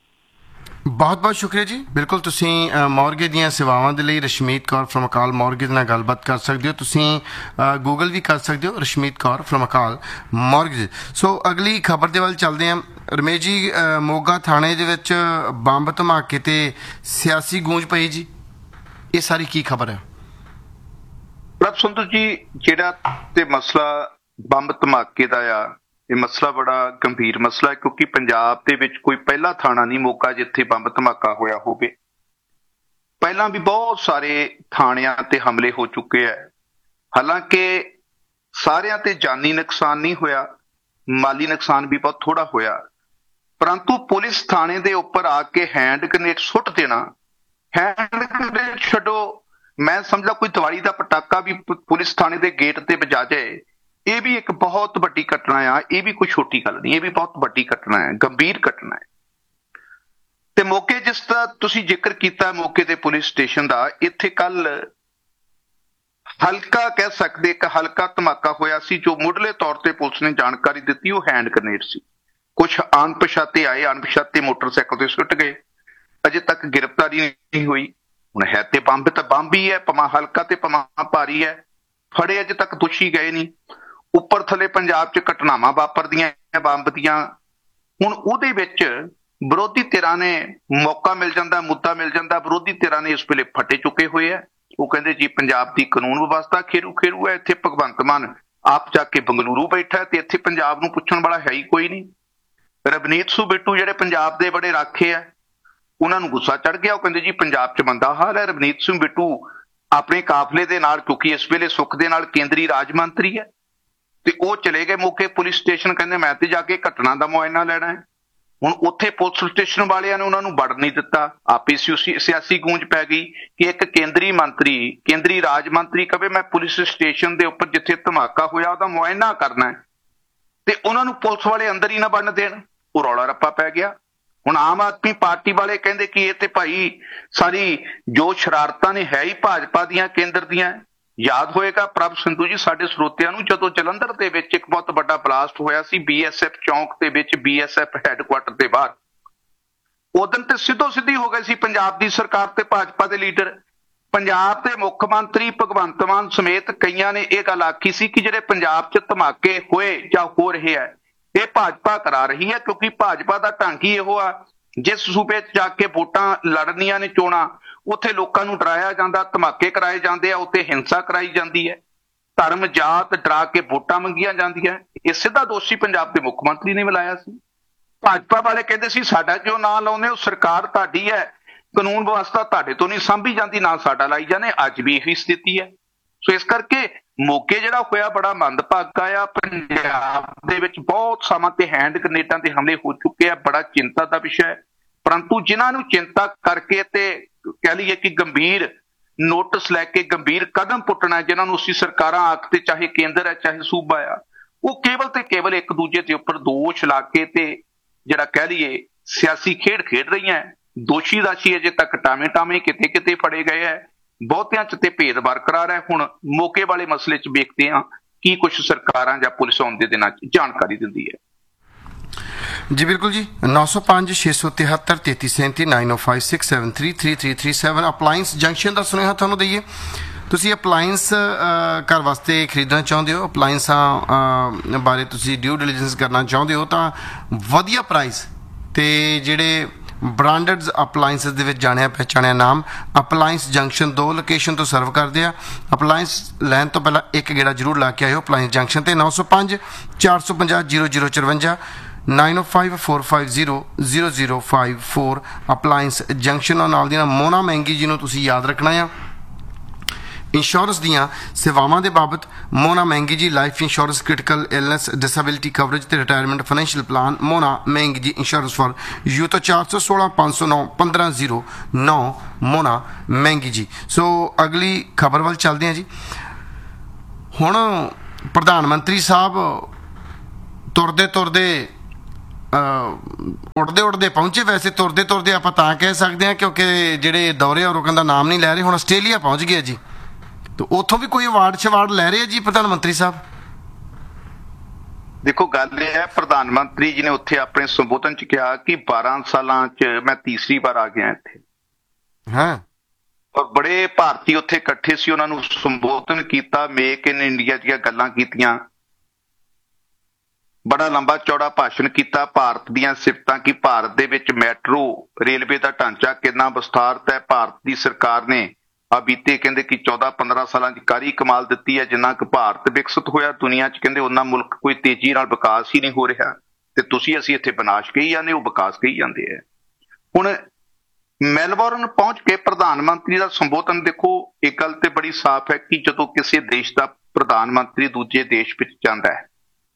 ਬਹੁਤ ਬਹੁਤ ਸ਼ੁਕਰੀਆ ਜੀ। ਬਿਲਕੁਲ ਤੁਸੀਂ ਮੌਰਗੇ ਦੀਆਂ ਸੇਵਾਵਾਂ ਦੇ ਲਈ ਰਸ਼ਮੀਤ ਕੌਰ ਫਰਮ ਅਕਾਲ ਮੌਰਗੇਜ ਨਾਲ ਗੱਲਬਾਤ ਕਰ ਸਕਦੇ ਹੋ। ਤੁਸੀਂ ਗੂਗਲ ਵੀ ਕਰ ਸਕਦੇ ਹੋ ਰਸ਼ਮੀਤ ਕੌਰ ਫਰਮ ਅਕਾਲ ਮੌਰਗੇਜ। ਸੋ ਅਗਲੀ ਖਬਰ ਦੇ ਵੱਲ ਚੱਲਦੇ ਹਾਂ। ਰਮੇਸ਼ ਜੀ, ਮੋਗਾ ਥਾਣੇ ਦੇ ਵਿੱਚ ਬੰਬ ਧਮਾਕੇ ਤੇ ਸਿਆਸੀ ਗੂੰਜ ਪਈ ਜੀ, ਇਹ ਸਾਰੀ ਕੀ ਖਬਰ ਹੈ? ਪ੍ਰਭ ਸੁੰਦਰ ਜੀ, ਜਿਹੜਾ ਤੇ ਮਸਲਾ ਬੰਬ ਧਮਾਕੇ ਦਾ ਆ, ਇਹ ਮਸਲਾ ਬੜਾ ਗੰਭੀਰ ਮਸਲਾ ਹੈ, ਕਿਉਂਕਿ ਪੰਜਾਬ ਦੇ ਵਿੱਚ ਕੋਈ ਪਹਿਲਾ ਥਾਣਾ ਨਹੀਂ ਮੋਗਾ ਜਿੱਥੇ ਬੰਬ ਧਮਾਕਾ ਹੋਇਆ ਹੋਵੇ। ਪਹਿਲਾਂ ਵੀ ਬਹੁਤ ਸਾਰੇ ਥਾਣਿਆਂ ਤੇ ਹਮਲੇ ਹੋ ਚੁੱਕੇ ਹੈ। ਹਾਲਾਂਕਿ ਸਾਰਿਆਂ ਤੇ ਜਾਨੀ ਨੁਕਸਾਨ ਨਹੀਂ ਹੋਇਆ, ਮਾਲੀ ਨੁਕਸਾਨ ਵੀ ਬਹੁਤ ਥੋੜਾ ਹੋਇਆ, ਪਰੰਤੂ ਪੁਲਿਸ ਥਾਣੇ ਦੇ ਉੱਪਰ ਆ ਕੇ ਹੈਂਡ ਗ੍ਰੇਨੇਡ ਸੁੱਟ ਦੇਣਾ, ਹੈਂਡ ਗ੍ਰੇਨੇਡ ਛੱਡੋ, ਮੈਂ ਸਮਝਦਾ ਕੋਈ ਦੀਵਾਲੀ ਦਾ ਪਟਾਕਾ ਵੀ ਪੁਲਿਸ ਥਾਣੇ ਦੇ ਗੇਟ ਤੇ ਵਜਾ ਜਾਏ, ਇਹ ਵੀ ਇੱਕ ਬਹੁਤ ਵੱਡੀ ਘਟਨਾ ਆ। ਇਹ ਵੀ ਕੋਈ ਛੋਟੀ ਗੱਲ ਨਹੀਂ, ਇਹ ਵੀ ਬਹੁਤ ਵੱਡੀ ਘਟਨਾ ਹੈ, ਗੰਭੀਰ ਘਟਨਾ ਹੈ। ਤੇ ਮੌਕੇ ਜਿਸ ਦਾ ਤੁਸੀਂ ਜ਼ਿਕਰ ਕੀਤਾ ਮੌਕੇ ਤੇ ਪੁਲਿਸ ਸਟੇਸ਼ਨ ਦਾ, ਇੱਥੇ ਕੱਲ ਹਲਕਾ ਕਹਿ ਸਕਦੇ ਇੱਕ ਹਲਕਾ ਧਮਾਕਾ ਹੋਇਆ ਸੀ, ਜੋ ਮੁੱਢਲੇ ਤੌਰ ਤੇ ਪੁਲਿਸ ਨੇ ਜਾਣਕਾਰੀ ਦਿੱਤੀ ਉਹ ਹੈਂਡ ਗ੍ਰੇਨੇਡ ਸੀ। ਕੁਛ ਅਣਪਛਾਤੇ ਆਏ, ਅਣਪਛਾਤੇ ਮੋਟਰਸਾਈਕਲ ਤੇ ਸੁੱਟ ਗਏ, ਅਜੇ ਤੱਕ ਗ੍ਰਿਫਤਾਰੀ ਨਹੀਂ ਹੋਈ। ਹੁਣ ਹੈ ਤੇ ਬੰਬ ਤਾਂ ਬੰਬ ਹੀ ਹੈ, ਭਾਵੇਂ ਹਲਕਾ ਤੇ ਭਾਵੇਂ ਭਾਰੀ ਹੈ, ਫੜੇ ਅਜੇ ਤੱਕ ਦੋਸ਼ੀ ਗਏ ਨਹੀਂ। ਉੱਪਰ ਥੱਲੇ ਪੰਜਾਬ 'ਚ ਘਟਨਾਵਾਂ ਵਾਪਰਦੀਆਂ ਬੰਬ ਦੀਆਂ। ਹੁਣ ਉਹਦੇ ਵਿੱਚ ਵਿਰੋਧੀ ਧਿਰਾਂ ਨੇ ਮੌਕਾ ਮਿਲ ਜਾਂਦਾ, ਮੁੱਦਾ ਮਿਲ ਜਾਂਦਾ, ਵਿਰੋਧੀ ਧਿਰਾਂ ਨੇ ਇਸ ਵੇਲੇ ਫਟੇ ਚੁੱਕੇ ਹੋਏ ਆ। ਉਹ ਕਹਿੰਦੇ ਜੀ ਪੰਜਾਬ ਦੀ ਕਾਨੂੰਨ ਵਿਵਸਥਾ ਖੇਰੂ ਖੇਰੂ ਹੈ, ਇੱਥੇ ਭਗਵੰਤ ਮਾਨ ਆਪ ਜਾ ਕੇ ਬੰਗਲੁਰੂ ਬੈਠਾ ਤੇ ਇੱਥੇ ਪੰਜਾਬ ਨੂੰ ਪੁੱਛਣ ਵਾਲਾ ਹੈ ਹੀ ਕੋਈ ਨਹੀਂ। ਰਵਨੀਤ ਸੂ ਬਿੱਟੂ ਜਿਹੜੇ ਪੰਜਾਬ ਦੇ ਬੜੇ ਰਾਖੇ ਆ, ਉਹਨਾਂ ਨੂੰ ਗੁੱਸਾ ਚੜ ਗਿਆ। ਉਹ ਕਹਿੰਦੇ ਜੀ ਪੰਜਾਬ 'ਚ ਮੰਦਾ ਹਾਲ ਹੈ। ਰਵਨੀਤ ਸਿੰਘ ਬਿੱਟੂ ਆਪਣੇ ਕਾਫਲੇ ਦੇ ਨਾਲ, ਕਿਉਂਕਿ ਇਸ ਵੇਲੇ ਸੁੱਖ ਦੇ ਨਾਲ ਕੇਂਦਰੀ ਰਾਜ ਮੰਤਰੀ ਹੈ, ਤੇ ਉਹ ਚਲੇ ਗਏ ਮੌਕੇ ਪੁਲਿਸ ਸਟੇਸ਼ਨ, ਕਹਿੰਦੇ ਮੈਂ ਤੇ ਜਾ ਕੇ ਘਟਨਾ ਦਾ ਮੁਆਇਨਾ ਲੈਣਾ ਹੈ। ਹੁਣ ਉੱਥੇ ਪੁਲਿਸ ਸਟੇਸ਼ਨ ਵਾਲਿਆਂ ਨੇ ਉਹਨਾਂ ਨੂੰ ਵੜਨ ਨਹੀਂ ਦਿੱਤਾ। ਆਪੇ ਸਿਆਸੀ ਗੂੰਜ ਪੈ ਗਈ ਕਿ ਇੱਕ ਕੇਂਦਰੀ ਮੰਤਰੀ, ਕੇਂਦਰੀ ਰਾਜ ਮੰਤਰੀ ਕਵੇ ਮੈਂ ਪੁਲਿਸ ਸਟੇਸ਼ਨ ਦੇ ਉੱਪਰ ਜਿੱਥੇ ਧਮਾਕਾ ਹੋਇਆ ਉਹਦਾ ਮੁਆਇਨਾ ਕਰਨਾ ਹੈ, ਤੇ ਉਹਨਾਂ ਨੂੰ ਪੁਲਿਸ ਵਾਲੇ ਅੰਦਰ ਹੀ ਨਾ ਵੜਨ ਦੇਣ। ਉਹ ਰੌਲਾ ਰੱਪਾ ਪੈ ਗਿਆ। ਹੁਣ ਆਮ ਆਦਮੀ ਪਾਰਟੀ ਵਾਲੇ ਕਹਿੰਦੇ ਕਿ ਇਹ ਤੇ ਭਾਈ ਸਾਰੀ ਜੋ ਸ਼ਰਾਰਤਾਂ ਨੇ ਹੈ ਹੀ ਭਾਜਪਾ ਦੀਆਂ, ਕੇਂਦਰ ਦੀਆਂ। ਯਾਦ ਹੋਏਗਾ ਪ੍ਰਭ ਸਿੰਧੂ ਜੀ ਸਾਡੇ ਸਰੋਤਿਆਂ ਨੂੰ, ਜਦੋਂ ਜਲੰਧਰ ਦੇ ਵਿੱਚ ਇੱਕ ਬਹੁਤ ਵੱਡਾ ਬਲਾਸਟ ਹੋਇਆ ਸੀ ਬੀ ਐਸ ਐਫ ਚੌਂਕ ਦੇ ਵਿੱਚ, ਬੀ ਐਸ ਐਫ ਹੈਡਕੁਆਟਰ ਦੇ ਬਾਹਰ, ਉਦੋਂ ਤੇ ਸਿੱਧੋ ਸਿੱਧੀ ਹੋ ਗਏ ਸੀ ਪੰਜਾਬ ਦੀ ਸਰਕਾਰ ਤੇ ਭਾਜਪਾ ਦੇ ਲੀਡਰ ਪੰਜਾਬ ਦੇ ਮੁੱਖ ਮੰਤਰੀ ਭਗਵੰਤ ਮਾਨ ਸਮੇਤ ਕਈਆਂ ਨੇ ਇਹ ਗੱਲ ਆਖੀ ਸੀ ਕਿ ਜਿਹੜੇ ਪੰਜਾਬ 'ਚ ਧਮਾਕੇ ਹੋਏ ਜਾਂ ਹੋ ਰਹੇ ਆ, ਇਹ ਭਾਜਪਾ ਕਰਾ ਰਹੀ ਹੈ, ਕਿਉਂਕਿ ਭਾਜਪਾ ਦਾ ਢੰਗ ਹੀ ਇਹੋ ਆ, ਜਿਸ ਸੂਬੇ 'ਚ ਜਾ ਕੇ ਵੋਟਾਂ ਲੜਨੀਆਂ ਨੇ ਚੋਣਾਂ, ਉੱਥੇ ਲੋਕਾਂ ਨੂੰ ਡਰਾਇਆ ਜਾਂਦਾ, ਧਮਾਕੇ ਕਰਾਏ ਜਾਂਦੇ ਆ, ਉੱਥੇ ਹਿੰਸਾ ਕਰਾਈ ਜਾਂਦੀ ਹੈ, ਧਰਮ ਜਾਤ ਡਰਾ ਕੇ ਵੋਟਾਂ ਮੰਗੀਆਂ ਜਾਂਦੀਆਂ। ਇਹ ਸਿੱਧਾ ਦੋਸ਼ੀ ਪੰਜਾਬ ਦੇ ਮੁੱਖ ਮੰਤਰੀ ਨੇ ਮਿਲਾਇਆ ਸੀ। ਭਾਜਪਾ ਵਾਲੇ ਕਹਿੰਦੇ ਸੀ ਸਾਡਾ ਕਿਉਂ ਨਾਂ ਲਾਉਂਦੇ ਹੋ, ਸਰਕਾਰ ਤੁਹਾਡੀ ਹੈ, ਕਾਨੂੰਨ ਵਿਵਸਥਾ ਤੁਹਾਡੇ ਤੋਂ ਨਹੀਂ ਸਾਂਭੀ ਜਾਂਦੀ, ਨਾ ਸਾਡਾ ਲਾਈ ਜਾਂਦੇ। ਅੱਜ ਵੀ ਇਹੀ ਸਥਿਤੀ ਹੈ। ਸੋ ਇਸ ਕਰਕੇ ਮੋਗੇ ਜਿਹੜਾ ਹੋਇਆ ਬੜਾ ਮੰਦਭਾਗਾ ਆ। ਪੰਜਾਬ ਦੇ ਵਿੱਚ ਬਹੁਤ ਸਮਾਂ ਤੇ ਹੈਂਡ ਗ੍ਰਨੇਡਾਂ ਦੇ ਹਮਲੇ ਹੋ ਚੁੱਕੇ ਆ, ਬੜਾ ਚਿੰਤਾ ਦਾ ਵਿਸ਼ਾ ਹੈ। ਪਰੰਤੂ ਜਿਨ੍ਹਾਂ ਨੂੰ ਚਿੰਤਾ ਕਰਕੇ ਤੇ ਕਹਿ ਲਈਏ ਕਿ ਗੰਭੀਰ ਨੋਟਿਸ ਲੈ ਕੇ ਗੰਭੀਰ ਕਦਮ ਪੁੱਟਣਾ, ਜਿਨ੍ਹਾਂ ਨੂੰ ਅਸੀਂ ਸਰਕਾਰਾਂ ਆਖਦੇ, ਚਾਹੇ ਕੇਂਦਰ ਹੈ ਚਾਹੇ ਸੂਬਾ ਆ, ਉਹ ਕੇਵਲ ਤੇ ਕੇਵਲ ਇੱਕ ਦੂਜੇ ਦੇ ਉੱਪਰ ਦੋਸ਼ ਲਾ ਕੇ ਤੇ ਜਿਹੜਾ ਕਹਿ ਲਈਏ ਸਿਆਸੀ ਖੇਡ ਖੇਡ ਰਹੀਆਂ ਹੈ। ਦੋਸ਼ੀ ਦਾਸ਼ੀ ਅਜੇ ਤੱਕ ਟਾਵੇਂ ਟਾਵੇਂ ਕਿਤੇ ਕਿਤੇ ਫੜੇ ਗਏ ਹੈ, ਬਹੁਤਿਆਂ 'ਚ ਤੇ ਭੇਦ ਬਰਕਰਾਰ ਹੈ। ਹੁਣ ਮੌਕੇ ਵਾਲੇ ਮਸਲੇ 'ਚ ਵੇਖਦੇ ਹਾਂ ਕੀ ਕੁਝ ਸਰਕਾਰਾਂ ਜਾਂ ਪੁਲਿਸ ਆਉਣ ਦੇ ਦਿਨਾਂ 'ਚ ਜਾਣਕਾਰੀ ਦਿੰਦੀ ਹੈ। ਜੀ ਬਿਲਕੁਲ ਜੀ। ਨੌ ਸੌ ਪੰਜ ਛੇ ਸੌ ਤਿਹੱਤਰ ਤੇਤੀ ਸੈਂਤੀ ਨਾਈਨ ਓ five six seven three three three three seven appliance junction ਦਾ ਸੁਨੇਹਾ ਤੁਹਾਨੂੰ ਦਈਏ। ਤੁਸੀਂ ਅਪਲਾਇੰਸ ਘਰ ਵਾਸਤੇ ਖਰੀਦਣਾ ਚਾਹੁੰਦੇ ਹੋ, ਅਪਲਾਇੰਸਾਂ ਬਾਰੇ ਤੁਸੀਂ ਡਿਊ ਡਿਲੀਜੈਂਸ ਕਰਨਾ ਚਾਹੁੰਦੇ ਹੋ, ਤਾਂ ਵਧੀਆ ਪ੍ਰਾਈਸ ਤੇ ਜਿਹੜੇ ਬ੍ਰਾਂਡਡ ਅਪਲਾਇੰਸਿਸ ਦੇ ਵਿੱਚ ਜਾਣਿਆ ਪਹਿਚਾਣਿਆ ਨਾਮ ਅਪਲਾਇੰਸ ਜੰਕਸ਼ਨ ਦੋ ਲੋਕੇਸ਼ਨ ਤੋਂ ਸਰਵ ਕਰਦੇ ਆ। ਅਪਲਾਇੰਸ ਲੈਣ ਤੋਂ ਪਹਿਲਾਂ ਇੱਕ ਗੇੜਾ ਜ਼ਰੂਰ ਲਾ ਕੇ ਆਇਓ ਅਪਲਾਇੰਸ ਜੰਕਸ਼ਨ ਤੇ। ਨੌ ਸੌ ਪੰਜ ਚਾਰ ਸੌ ਪੰਜਾਹ ਜੀਰੋ ਜੀਰੋ ਚੁਰੰਜਾ ਨਾਈਨ ਓ five four five zero zero zero five four appliance junction. ਨਾਲ ਦੀ ਨਾਲ ਮੋਨਾ ਮਹਿੰਗੀ ਜੀ ਨੂੰ ਤੁਸੀਂ ਯਾਦ ਰੱਖਣਾ ਆ। ਇੰਸ਼ੋਰੈਂਸ ਦੀਆਂ ਸੇਵਾਵਾਂ ਦੇ ਬਾਬਤ ਮੋਨਾ ਮਹਿੰਗੀ ਜੀ life insurance, critical illness, disability coverage ਤੇ ਰਿਟਾਇਰਮੈਂਟ ਫਾਈਨੈਂਸ਼ੀਅਲ ਪਲਾਨ। ਮੋਨਾ ਮਹਿੰਗੀ ਜੀ ਇੰਸ਼ੋਰੈਂਸ ਫॉर ਯੂ ਤੋਂ ਚਾਰ ਸੌ ਸੋਲਾਂ ਪੰਜ ਸੌ ਨੌ ਪੰਦਰਾਂ ਜ਼ੀਰੋ ਨੌ ਮੋਨਾ ਮਹਿੰਗੀ ਜੀ। ਸੋ ਅਗਲੀ ਖਬਰ ਵੱਲ ਚੱਲਦੇ ਹਾਂ ਜੀ। ਹੁਣ ਪ੍ਰਧਾਨ ਮੰਤਰੀ ਸਾਹਿਬ ਤੁਰਦੇ ਤੁਰਦੇ ਉੱਡਦੇ ਉੱਡਦੇ ਪਹੁੰਚੇ। ਵੈਸੇ ਤੁਰਦੇ ਤੁਰਦੇ ਆਪਾਂ ਤਾਂ ਕਹਿ ਸਕਦੇ ਹਾਂ ਕਿਉਂਕਿ ਜਿਹੜੇ ਦੌਰੇ ਉਹ ਰੁਕਣ ਦਾ ਨਾਮ ਨਹੀਂ ਲੈ ਰਹੇ। ਹੁਣ ਆਸਟ੍ਰੇਲੀਆ ਪਹੁੰਚ ਗਏ ਜੀ, ਤੇ ਉੱਥੋਂ ਵੀ ਕੋਈ ਅਵਾਰਡ ਸ਼ਵਾਰਡ ਲੈ ਰਹੇ ਜੀ ਪ੍ਰਧਾਨ ਮੰਤਰੀ ਸਾਹਿਬ? ਦੇਖੋ ਗੱਲ ਇਹ ਹੈ, ਪ੍ਰਧਾਨ ਮੰਤਰੀ ਜੀ ਨੇ ਉੱਥੇ ਆਪਣੇ ਸੰਬੋਧਨ 'ਚ ਕਿਹਾ ਕਿ ਬਾਰਾਂ ਸਾਲਾਂ 'ਚ ਮੈਂ ਤੀਸਰੀ ਵਾਰ ਆ ਗਿਆ ਇੱਥੇ। ਹਾਂ, ਔਰ ਬੜੇ ਭਾਰਤੀ ਉੱਥੇ ਇਕੱਠੇ ਸੀ, ਉਹਨਾਂ ਨੂੰ ਸੰਬੋਧਨ ਕੀਤਾ, ਮੇਕ ਇਨ ਇੰਡੀਆ ਦੀਆਂ ਗੱਲਾਂ ਕੀਤੀਆਂ, ਬੜਾ ਲੰਬਾ ਚੌੜਾ ਭਾਸ਼ਣ ਕੀਤਾ, ਭਾਰਤ ਦੀਆਂ ਸਿਫਤਾਂ ਕਿ ਭਾਰਤ ਦੇ ਵਿੱਚ ਮੈਟਰੋ ਰੇਲਵੇ ਦਾ ਢਾਂਚਾ ਕਿੰਨਾ ਵਿਸਥਾਰਤ ਹੈ, ਭਾਰਤ ਦੀ ਸਰਕਾਰ ਨੇ ਆ ਬੀਤੇ ਕਹਿੰਦੇ ਕਿ ਚੌਦਾਂ ਪੰਦਰਾਂ ਸਾਲਾਂ 'ਚ ਕਾਰੀ ਕਮਾਲ ਦਿੱਤੀ ਹੈ। ਜਿੰਨਾ ਕੁ ਭਾਰਤ ਵਿਕਸਿਤ ਹੋਇਆ ਦੁਨੀਆ 'ਚ ਕਹਿੰਦੇ ਉਹਨਾਂ ਮੁਲਕ ਕੋਈ ਤੇਜ਼ੀ ਨਾਲ ਵਿਕਾਸ ਹੀ ਨਹੀਂ ਹੋ ਰਿਹਾ, ਤੇ ਤੁਸੀਂ ਅਸੀਂ ਇੱਥੇ ਵਿਨਾਸ਼ ਕਹੀ ਜਾਂਦੇ, ਉਹ ਵਿਕਾਸ ਕਹੀ ਜਾਂਦੇ ਹੈ। ਹੁਣ ਮੈਲਬੌਰਨ ਪਹੁੰਚ ਕੇ ਪ੍ਰਧਾਨ ਮੰਤਰੀ ਦਾ ਸੰਬੋਧਨ ਦੇਖੋ, ਇੱਕ ਗੱਲ ਤੇ ਬੜੀ ਸਾਫ਼ ਹੈ ਕਿ ਜਦੋਂ ਕਿਸੇ ਦੇਸ਼ ਦਾ ਪ੍ਰਧਾਨ ਮੰਤਰੀ ਦੂਜੇ ਦੇਸ਼ ਵਿੱਚ ਜਾਂਦਾ ਹੈ,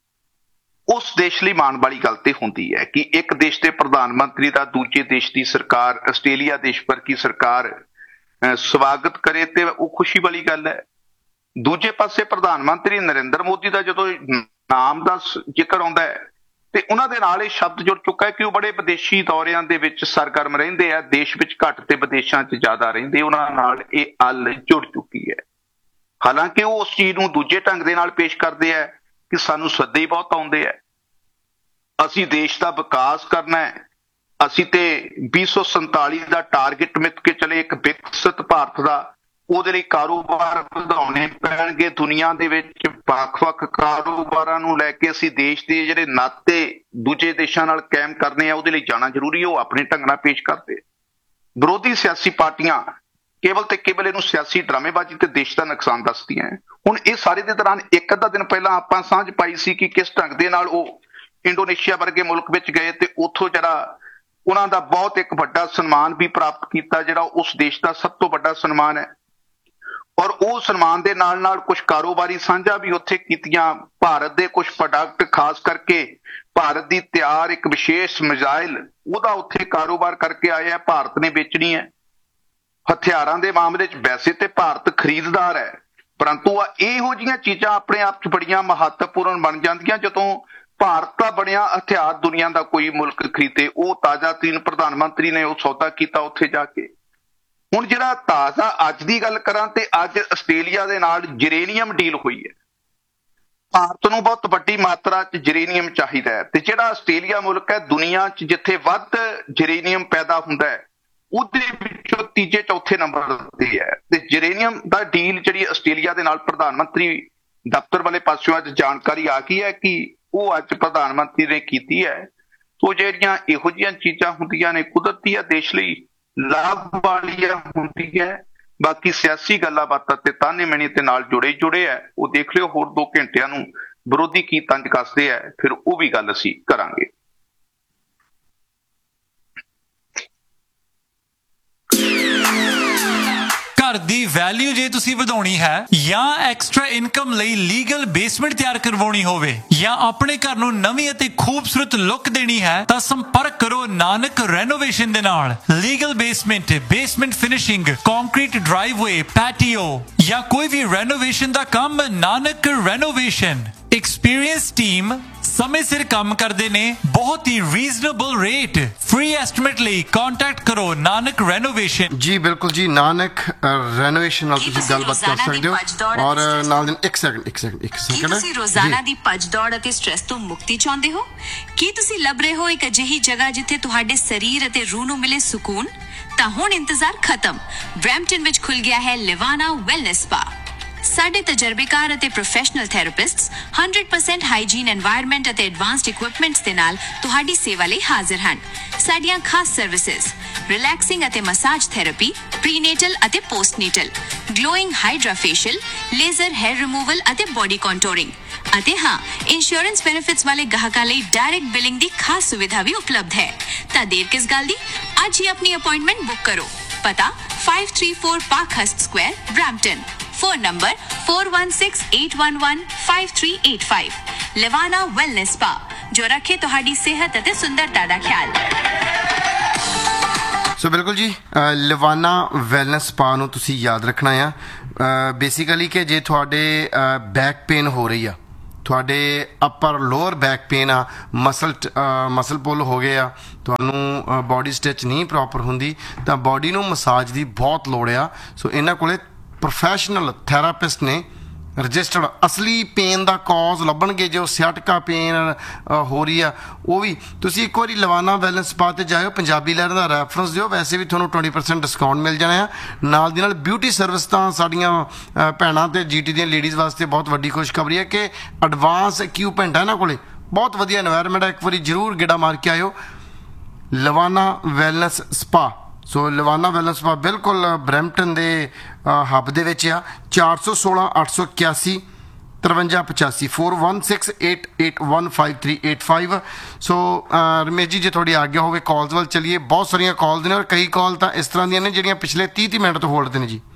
ਉਸ ਦੇਸ਼ ਲਈ ਮਾਣ ਵਾਲੀ ਗੱਲ ਤੇ ਹੁੰਦੀ ਹੈ ਕਿ ਇੱਕ ਦੇਸ਼ ਦੇ ਪ੍ਰਧਾਨ ਮੰਤਰੀ ਦਾ ਦੂਜੇ ਦੇਸ਼ ਦੀ ਸਰਕਾਰ, ਆਸਟ੍ਰੇਲੀਆ ਦੇਸ਼ ਵਰਗੀ ਸਰਕਾਰ ਸਵਾਗਤ ਕਰੇ ਤੇ ਉਹ ਖੁਸ਼ੀ ਵਾਲੀ ਗੱਲ ਹੈ। ਦੂਜੇ ਪਾਸੇ ਪ੍ਰਧਾਨ ਮੰਤਰੀ ਨਰਿੰਦਰ ਮੋਦੀ ਦਾ ਜਦੋਂ ਨਾਮ ਦਾ ਜ਼ਿਕਰ ਆਉਂਦਾ ਹੈ ਤੇ ਉਹਨਾਂ ਦੇ ਨਾਲ ਇਹ ਸ਼ਬਦ ਜੁੜ ਚੁੱਕਾ ਹੈ ਕਿ ਉਹ ਬੜੇ ਵਿਦੇਸ਼ੀ ਦੌਰਿਆਂ ਦੇ ਵਿੱਚ ਸਰਗਰਮ ਰਹਿੰਦੇ ਆ, ਦੇਸ਼ ਵਿੱਚ ਘੱਟ ਤੇ ਵਿਦੇਸ਼ਾਂ 'ਚ ਜ਼ਿਆਦਾ ਰਹਿੰਦੇ, ਉਹਨਾਂ ਨਾਲ ਇਹ ਅੱਲ ਜੁੜ ਚੁੱਕੀ ਹੈ। ਹਾਲਾਂਕਿ ਉਹ ਉਸ ਚੀਜ਼ ਨੂੰ ਦੂਜੇ ਢੰਗ ਦੇ ਨਾਲ ਪੇਸ਼ ਕਰਦੇ ਆ ਕਿ ਸਾਨੂੰ ਸੱਦੇ ਹੀ ਬਹੁਤ ਆਉਂਦੇ ਆ, ਅਸੀਂ ਦੇਸ਼ ਦਾ ਵਿਕਾਸ ਕਰਨਾ ਹੈ, ਅਸੀਂ ਤੇ ਵੀਹ ਸੌ ਸੰਤਾਲੀ ਦਾ ਟਾਰਗੇਟ ਮਿੱਥ ਕੇ ਚਲੇ ਇੱਕ ਵਿਕਸਿਤ ਭਾਰਤ ਦਾ, ਉਹਦੇ ਲਈ ਕਾਰੋਬਾਰ ਵਧਾਉਣੇ ਪੈਣਗੇ। ਦੁਨੀਆ ਦੇ ਵਿੱਚ ਵੱਖ-ਵੱਖ ਕਾਰੋਬਾਰਾਂ ਨੂੰ ਲੈ ਕੇ ਅਸੀਂ ਦੇਸ਼ ਦੇ ਜਿਹੜੇ ਨਾਤੇ ਦੂਜੇ ਦੇਸ਼ਾਂ ਨਾਲ ਕਾਇਮ ਕਰਨੇ ਆ, ਉਹਦੇ ਲਈ ਜਾਣਾ ਜ਼ਰੂਰੀ ਹੈ, ਉਹ ਆਪਣੇ ਢੰਗ ਨਾਲ ਪੇਸ਼ ਕਰਦੇ। ਵਿਰੋਧੀ ਸਿਆਸੀ ਪਾਰਟੀਆਂ ਕੇਵਲ ਤੇ ਕੇਵਲ ਇਹਨੂੰ ਸਿਆਸੀ ਡਰਾਮੇਬਾਜ਼ੀ ਤੇ ਦੇਸ਼ ਦਾ ਨੁਕਸਾਨ ਦੱਸਦੀਆਂ। ਹੁਣ ਇਹ ਸਾਰੇ ਦੇ ਦੌਰਾਨ ਇੱਕ ਅੱਧਾ ਦਿਨ ਪਹਿਲਾਂ ਆਪਾਂ ਸਾਂਝ ਪਾਈ ਸੀ ਕਿ ਕਿਸ ਢੰਗ ਦੇ ਨਾਲ ਉਹ ਇੰਡੋਨੇਸ਼ੀਆ ਵਰਗੇ ਮੁਲਕ ਵਿੱਚ ਗਏ ਤੇ ਉੱਥੋਂ ਜਿਹੜਾ ਉਹਨਾਂ ਦਾ ਬਹੁਤ ਇੱਕ ਵੱਡਾ ਸਨਮਾਨ ਵੀ ਪ੍ਰਾਪਤ ਕੀਤਾ, ਜਿਹੜਾ ਉਸ ਦੇਸ਼ ਦਾ ਸਭ ਤੋਂ ਵੱਡਾ ਸਨਮਾਨ ਹੈ। ਔਰ ਉਹ ਸਨਮਾਨ ਦੇ ਨਾਲ ਨਾਲ ਕੁਝ ਕਾਰੋਬਾਰੀ ਸਾਂਝਾ ਵੀ ਉੱਥੇ ਕੀਤੀਆਂ। ਭਾਰਤ ਦੇ ਕੁਝ ਪ੍ਰੋਡਕਟ, ਖਾਸ ਕਰਕੇ ਭਾਰਤ ਦੀ ਤਿਆਰ ਇੱਕ ਵਿਸ਼ੇਸ਼ ਮਿਜ਼ਾਈਲ, ਉਹਦਾ ਉੱਥੇ ਕਾਰੋਬਾਰ ਕਰਕੇ ਆਏ ਆ, ਭਾਰਤ ਨੇ ਵੇਚਣੀ ਹੈ। ਹਥਿਆਰਾਂ ਦੇ ਮਾਮਲੇ 'ਚ ਵੈਸੇ ਤੇ ਭਾਰਤ ਖਰੀਦਦਾਰ ਹੈ, ਪਰੰਤੂ ਆ ਇਹੋ ਜਿਹੀਆਂ ਚੀਜ਼ਾਂ ਆਪਣੇ ਆਪ 'ਚ ਬੜੀਆਂ ਮਹੱਤਵਪੂਰਨ ਬਣ ਜਾਂਦੀਆਂ ਜਦੋਂ ਭਾਰਤ ਦਾ ਬਣਿਆ ਹਥਿਆਰ ਦੁਨੀਆ ਦਾ ਕੋਈ ਮੁਲਕ ਖਰੀਦੇ। ਉਹ ਤਾਜ਼ਾ ਤੀਨ ਪ੍ਰਧਾਨ ਮੰਤਰੀ ਨੇ ਉਹ ਸੌਦਾ ਕੀਤਾ ਉੱਥੇ ਜਾ ਕੇ। ਹੁਣ ਜਿਹੜਾ ਤਾਜ਼ਾ ਅੱਜ ਦੀ ਗੱਲ ਕਰਾਂ ਤੇ ਅੱਜ ਆਸਟ੍ਰੇਲੀਆ ਦੇ ਨਾਲ ਯੂਰੇਨੀਅਮ ਡੀਲ ਹੋਈ ਹੈ। ਭਾਰਤ ਨੂੰ ਬਹੁਤ ਵੱਡੀ ਮਾਤਰਾ 'ਚ ਯੂਰੇਨੀਅਮ ਚਾਹੀਦਾ ਹੈ, ਤੇ ਜਿਹੜਾ ਆਸਟ੍ਰੇਲੀਆ ਮੁਲਕ ਹੈ ਦੁਨੀਆ 'ਚ ਜਿੱਥੇ ਵੱਧ ਯੂਰੇਨੀਅਮ ਪੈਦਾ ਹੁੰਦਾ ਹੈ, ਉਹਦੇ ਵਿੱਚੋਂ ਤੀਜੇ ਚੌਥੇ ਨੰਬਰ ਤੇ ਹੈ। ਤੇ ਯੂਰੇਨੀਅਮ ਦਾ ਡੀਲ ਜਿਹੜੀ ਆਸਟ੍ਰੇਲੀਆ ਦੇ ਨਾਲ ਪ੍ਰਧਾਨ ਮੰਤਰੀ ਦਫ਼ਤਰ ਵਾਲੇ ਪਾਸਿਓਂ ਅੱਜ ਜਾਣਕਾਰੀ ਆ ਗਈ ਹੈ ਕਿ ਉਹ ਅੱਜ ਪ੍ਰਧਾਨ ਮੰਤਰੀ ਨੇ ਕੀਤੀ ਹੈ। ਸੋ ਜਿਹੜੀਆਂ ਇਹੋ ਜਿਹੀਆਂ ਚੀਜ਼ਾਂ ਹੁੰਦੀਆਂ ਨੇ ਕੁਦਰਤੀ ਆ ਦੇਸ਼ ਲਈ ਲਾਭ ਵਾਲੀਆਂ ਹੁੰਦੀਆਂ। ਬਾਕੀ ਸਿਆਸੀ ਗੱਲਾਂ ਬਾਤਾਂ ਤੇ ਤਾਨੇ ਮਿਹਣੇ ਤੇ ਨਾਲ ਜੁੜੇ ਜੁੜੇ ਹੈ, ਉਹ ਦੇਖ ਲਿਓ ਹੋਰ ਦੋ ਘੰਟਿਆਂ ਨੂੰ ਵਿਰੋਧੀ ਕੀ ਤੰਜ ਕੱਸਦੇ ਹੈ, ਫਿਰ ਉਹ ਵੀ ਗੱਲ ਅਸੀਂ ਕਰਾਂਗੇ। ਘਰ ਦੀ ਵੈਲਿਊ ਜੇ ਤੁਸੀਂ ਵਧਾਉਣੀ ਹੈ ਜਾਂ ਐਕਸਟਰਾ ਇਨਕਮ ਲਈ ਲੀਗਲ ਬੇਸਮੈਂਟ ਤਿਆਰ ਕਰਵਾਉਣੀ ਹੋਵੇ ਜਾਂ ਆਪਣੇ ਘਰ ਨੂੰ ਨਵੀਂ ਅਤੇ ਖੂਬਸੂਰਤ ਲੁੱਕ ਦੇਣੀ ਹੈ ਤਾਂ ਸੰਪਰਕ ਕਰੋ ਨਾਨਕ ਰੈਨੋਵੇਸ਼ਨ ਦੇ ਨਾਲ। Legal basement, basement finishing, concrete ਡਰਾਈਵਵੇ, patio ਜਾਂ ਕੋਈ ਵੀ ਰੈਨੋਵੇਸ਼ਨ ਦਾ ਕੰਮ, ਨਾਨਕ ਰੈਨੋਵੇਸ਼ਨ। ਐਕਸਪੀਰੀਅੰਸ ਟੀਮ ਸਮੇਂ ਸਿਰ ਕੰਮ ਕਰਦੇ ਨੇ, ਬਹੁਤ ਹੀ ਰੀਜ਼ਨੇਬਲ ਰੇਟ। ਫ੍ਰੀ ਐਸਟੀਮੇਟ ਲਈ ਕੰਟੈਕਟ ਕਰੋ ਨਾਨਕ ਰੈਨੋਵੇਸ਼ਨ। ਜੀ ਬਿਲਕੁਲ ਜੀ, ਨਾਨਕ ਰੈਨੋਵੇਸ਼ਨ ਨਾਲ ਤੁਸੀਂ ਗੱਲਬਾਤ ਕਰ ਸਕਦੇ ਹੋ। ਔਰ ਨਾਲ ਦਿਨ ਇੱਕ ਸੈਕਿੰਡ ਇੱਕ ਸੈਕਿੰਡ ਇੱਕ ਸੈਕਿੰਡ ਤੁਸੀਂ ਰੋਜ਼ਾਨਾ ਦੀ ਭੱਜ ਦੌੜ ਅਤੇ ਸਟ੍ਰੈਸ ਤੋਂ ਮੁਕਤੀ ਚਾਹੁੰਦੇ ਹੋ? ਕੀ ਤੁਸੀਂ ਲੱਭ ਰਹੇ ਹੋ ਇੱਕ ਅਜਿਹੀ ਜਗ੍ਹਾ ਜਿੱਥੇ ਤੁਹਾਡੇ ਸਰੀਰ ਅਤੇ ਰੂਹ ਨੂੰ ਮਿਲੇ ਸਕੂਨ? ਤਾਂ ਹੁਣ ਇੰਤਜ਼ਾਰ ਖਤਮ। ਬਰੈਂਪਟਨ ਵਿੱਚ ਖੁੱਲ ਗਿਆ ਹੈ ਲਿਵਾਨਾ ਵੈਲਨੈਸ ਸਪਾ। ਸਾਡੇ ਤਜਰਬੇਕਾਰ ਅਤੇ professional ਥੈਰੇਪਿਸਟਸ one hundred percent hygiene environment ਅਤੇ ਐਡਵਾਂਸਡ ਇਕਵਿਪਮੈਂਟਸ ਦੇ ਨਾਲ ਤੁਹਾਡੀ ਸੇਵਾ ਲਈ ਹਾਜ਼ਰ ਹਨ। ਸਾਡੀਆਂ ਖਾਸ ਸਰਵਿਸਿਜ਼ ਰਿਲੈਕਸਿੰਗ ਅਤੇ ਮਸਾਜ ਥੈਰੇਪੀ, ਪ੍ਰੀਨੇਟਲ ਅਤੇ ਪੋਸਟਨੇਟਲ, glowing hydra facial, laser hair removal ਅਤੇ ਬੋਡੀ ਕੰਟੂਰਿੰਗ। ਅਤੇ ਹਾਂ, ਇੰਸ਼ੋਰੈਂਸ ਬੈਨੀਫਿਟਸ ਵਾਲੇ ਗਾਹਕਾਂ ਲਈ ਡਾਇਰੈਕਟ ਬਿਲਿੰਗ ਦੀ ਖਾਸ ਸੁਵਿਧਾ ਵੀ ਉਪਲਬਧ ਹੈ। ਤਾਂ ਦੇਰ ਕਿਸ ਗੱਲ ਦੀ, ਅੱਜ ਹੀ ਆਪਣੀ ਅਪਾਇੰਟਮੈਂਟ ਬੁੱਕ ਕਰੋ। ਪਤਾ five three four ਪਾਰਕਹਰਸਟ Square, Brampton. Phone number four one six eight one one five three eight five। लिवाना wellness spa, जो रखे तुहाडी सेहत अते सुंदरता दा ख्याल। सो बिल्कुल जी, लिवाना वैलनेस स्पा ਨੂੰ ਤੁਸੀਂ ਯਾਦ ਰੱਖਣਾ ਆ ਬੇਸਿਕਲੀ ਕਿ ਜੇ ਤੁਹਾਡੇ ਬੈਕ ਪੇਨ ਹੋ ਰਹੀ ਆ, ਤੁਹਾਡੇ ਅਪਰ ਲੋਅਰ ਬੈਕ ਪੇਨ ਆ, ਮਸਲ ਮਸਲ ਪੁੱਲ ਹੋ ਗਏ ਆ, ਤੁਹਾਨੂੰ ਬਾਡੀ ਸਟਿਚ ਨਹੀਂ ਪ੍ਰੋਪਰ ਹੁੰਦੀ, ਤਾਂ ਬਾਡੀ ਨੂੰ ਮਸਾਜ ਦੀ ਬਹੁਤ ਲੋੜ ਆ। ਸੋ ਇਹਨਾਂ ਕੋਲੇ ਪ੍ਰੋਫੈਸ਼ਨਲ ਥੈਰਾਪਿਸਟ ਨੇ ਰਜਿਸਟਰਡ। ਅਸਲੀ ਪੇਨ ਦਾ ਕੌਜ਼ ਲੱਭਣਗੇ, ਜੋ ਸਿਆਟਕਾ ਪੇਨ ਹੋ ਰਹੀ ਆ ਉਹ ਵੀ। ਤੁਸੀਂ ਇੱਕ ਵਾਰੀ ਲਵਾਨਾ ਵੈਲਨੈਸ ਸਪਾ 'ਤੇ ਜਾਇਓ, ਪੰਜਾਬੀ ਲਹਿਰ ਦਾ ਰੈਫਰੈਂਸ ਦਿਓ, ਵੈਸੇ ਵੀ ਤੁਹਾਨੂੰ twenty percent ਡਿਸਕਾਊਂਟ ਮਿਲ ਜਾਣਾ ਆ। ਨਾਲ ਦੀ ਨਾਲ ਬਿਊਟੀ ਸਰਵਿਸ ਤਾਂ ਸਾਡੀਆਂ ਭੈਣਾਂ ਅਤੇ ਜੀ ਟੀ ਦੀਆਂ ਲੇਡੀਜ਼ ਵਾਸਤੇ ਬਹੁਤ ਵੱਡੀ ਖੁਸ਼ਖਬਰੀ ਹੈ ਕਿ ਐਡਵਾਂਸ ਇਕਵਿਪਮੈਂਟ ਹੈ ਇਹਨਾਂ ਕੋਲੇ, ਬਹੁਤ ਵਧੀਆ ਐਨਵਾਇਰਨਮੈਂਟ ਹੈ। ਇੱਕ ਵਾਰੀ ਜ਼ਰੂਰ ਗੇੜਾ ਮਾਰ ਕੇ ਆਇਓ ਲਵਾਨਾ ਵੈਲਨੈਸ ਸਪਾ। ਸੋ ਲਵਾਨਾ ਵੈਲਨੈਸ ਸਪਾ ਬਿਲਕੁਲ ਬਰੈਂਪਟਨ ਦੇ ਹੱਬ ਦੇ ਵਿੱਚ ਆ। ਚਾਰ ਸੌ ਸੋਲਾਂ ਅੱਠ ਸੌ ਇਕਿਆਸੀ ਤਰਵੰਜਾ ਪਚਾਸੀ four one six eight eight one five three eight five। ਸੋ ਰਮੇਸ਼ ਜੀ, ਜੇ ਤੁਹਾਡੀ ਆਗਿਆ ਹੋਵੇ ਕਾਲਸ ਵੱਲ ਚੱਲੀਏ। ਬਹੁਤ ਸਾਰੀਆਂ ਕਾਲਸ ਨੇ ਔਰ ਕਈ ਕਾਲ ਤਾਂ ਇਸ ਤਰ੍ਹਾਂ ਦੀਆਂ ਨੇ ਜਿਹੜੀਆਂ ਪਿਛਲੇ ਤੀਹ ਤੀਹ ਮਿੰਟ ਤੋਂ ਹੋਲਡ ਤੇ ਨੇ ਜੀ।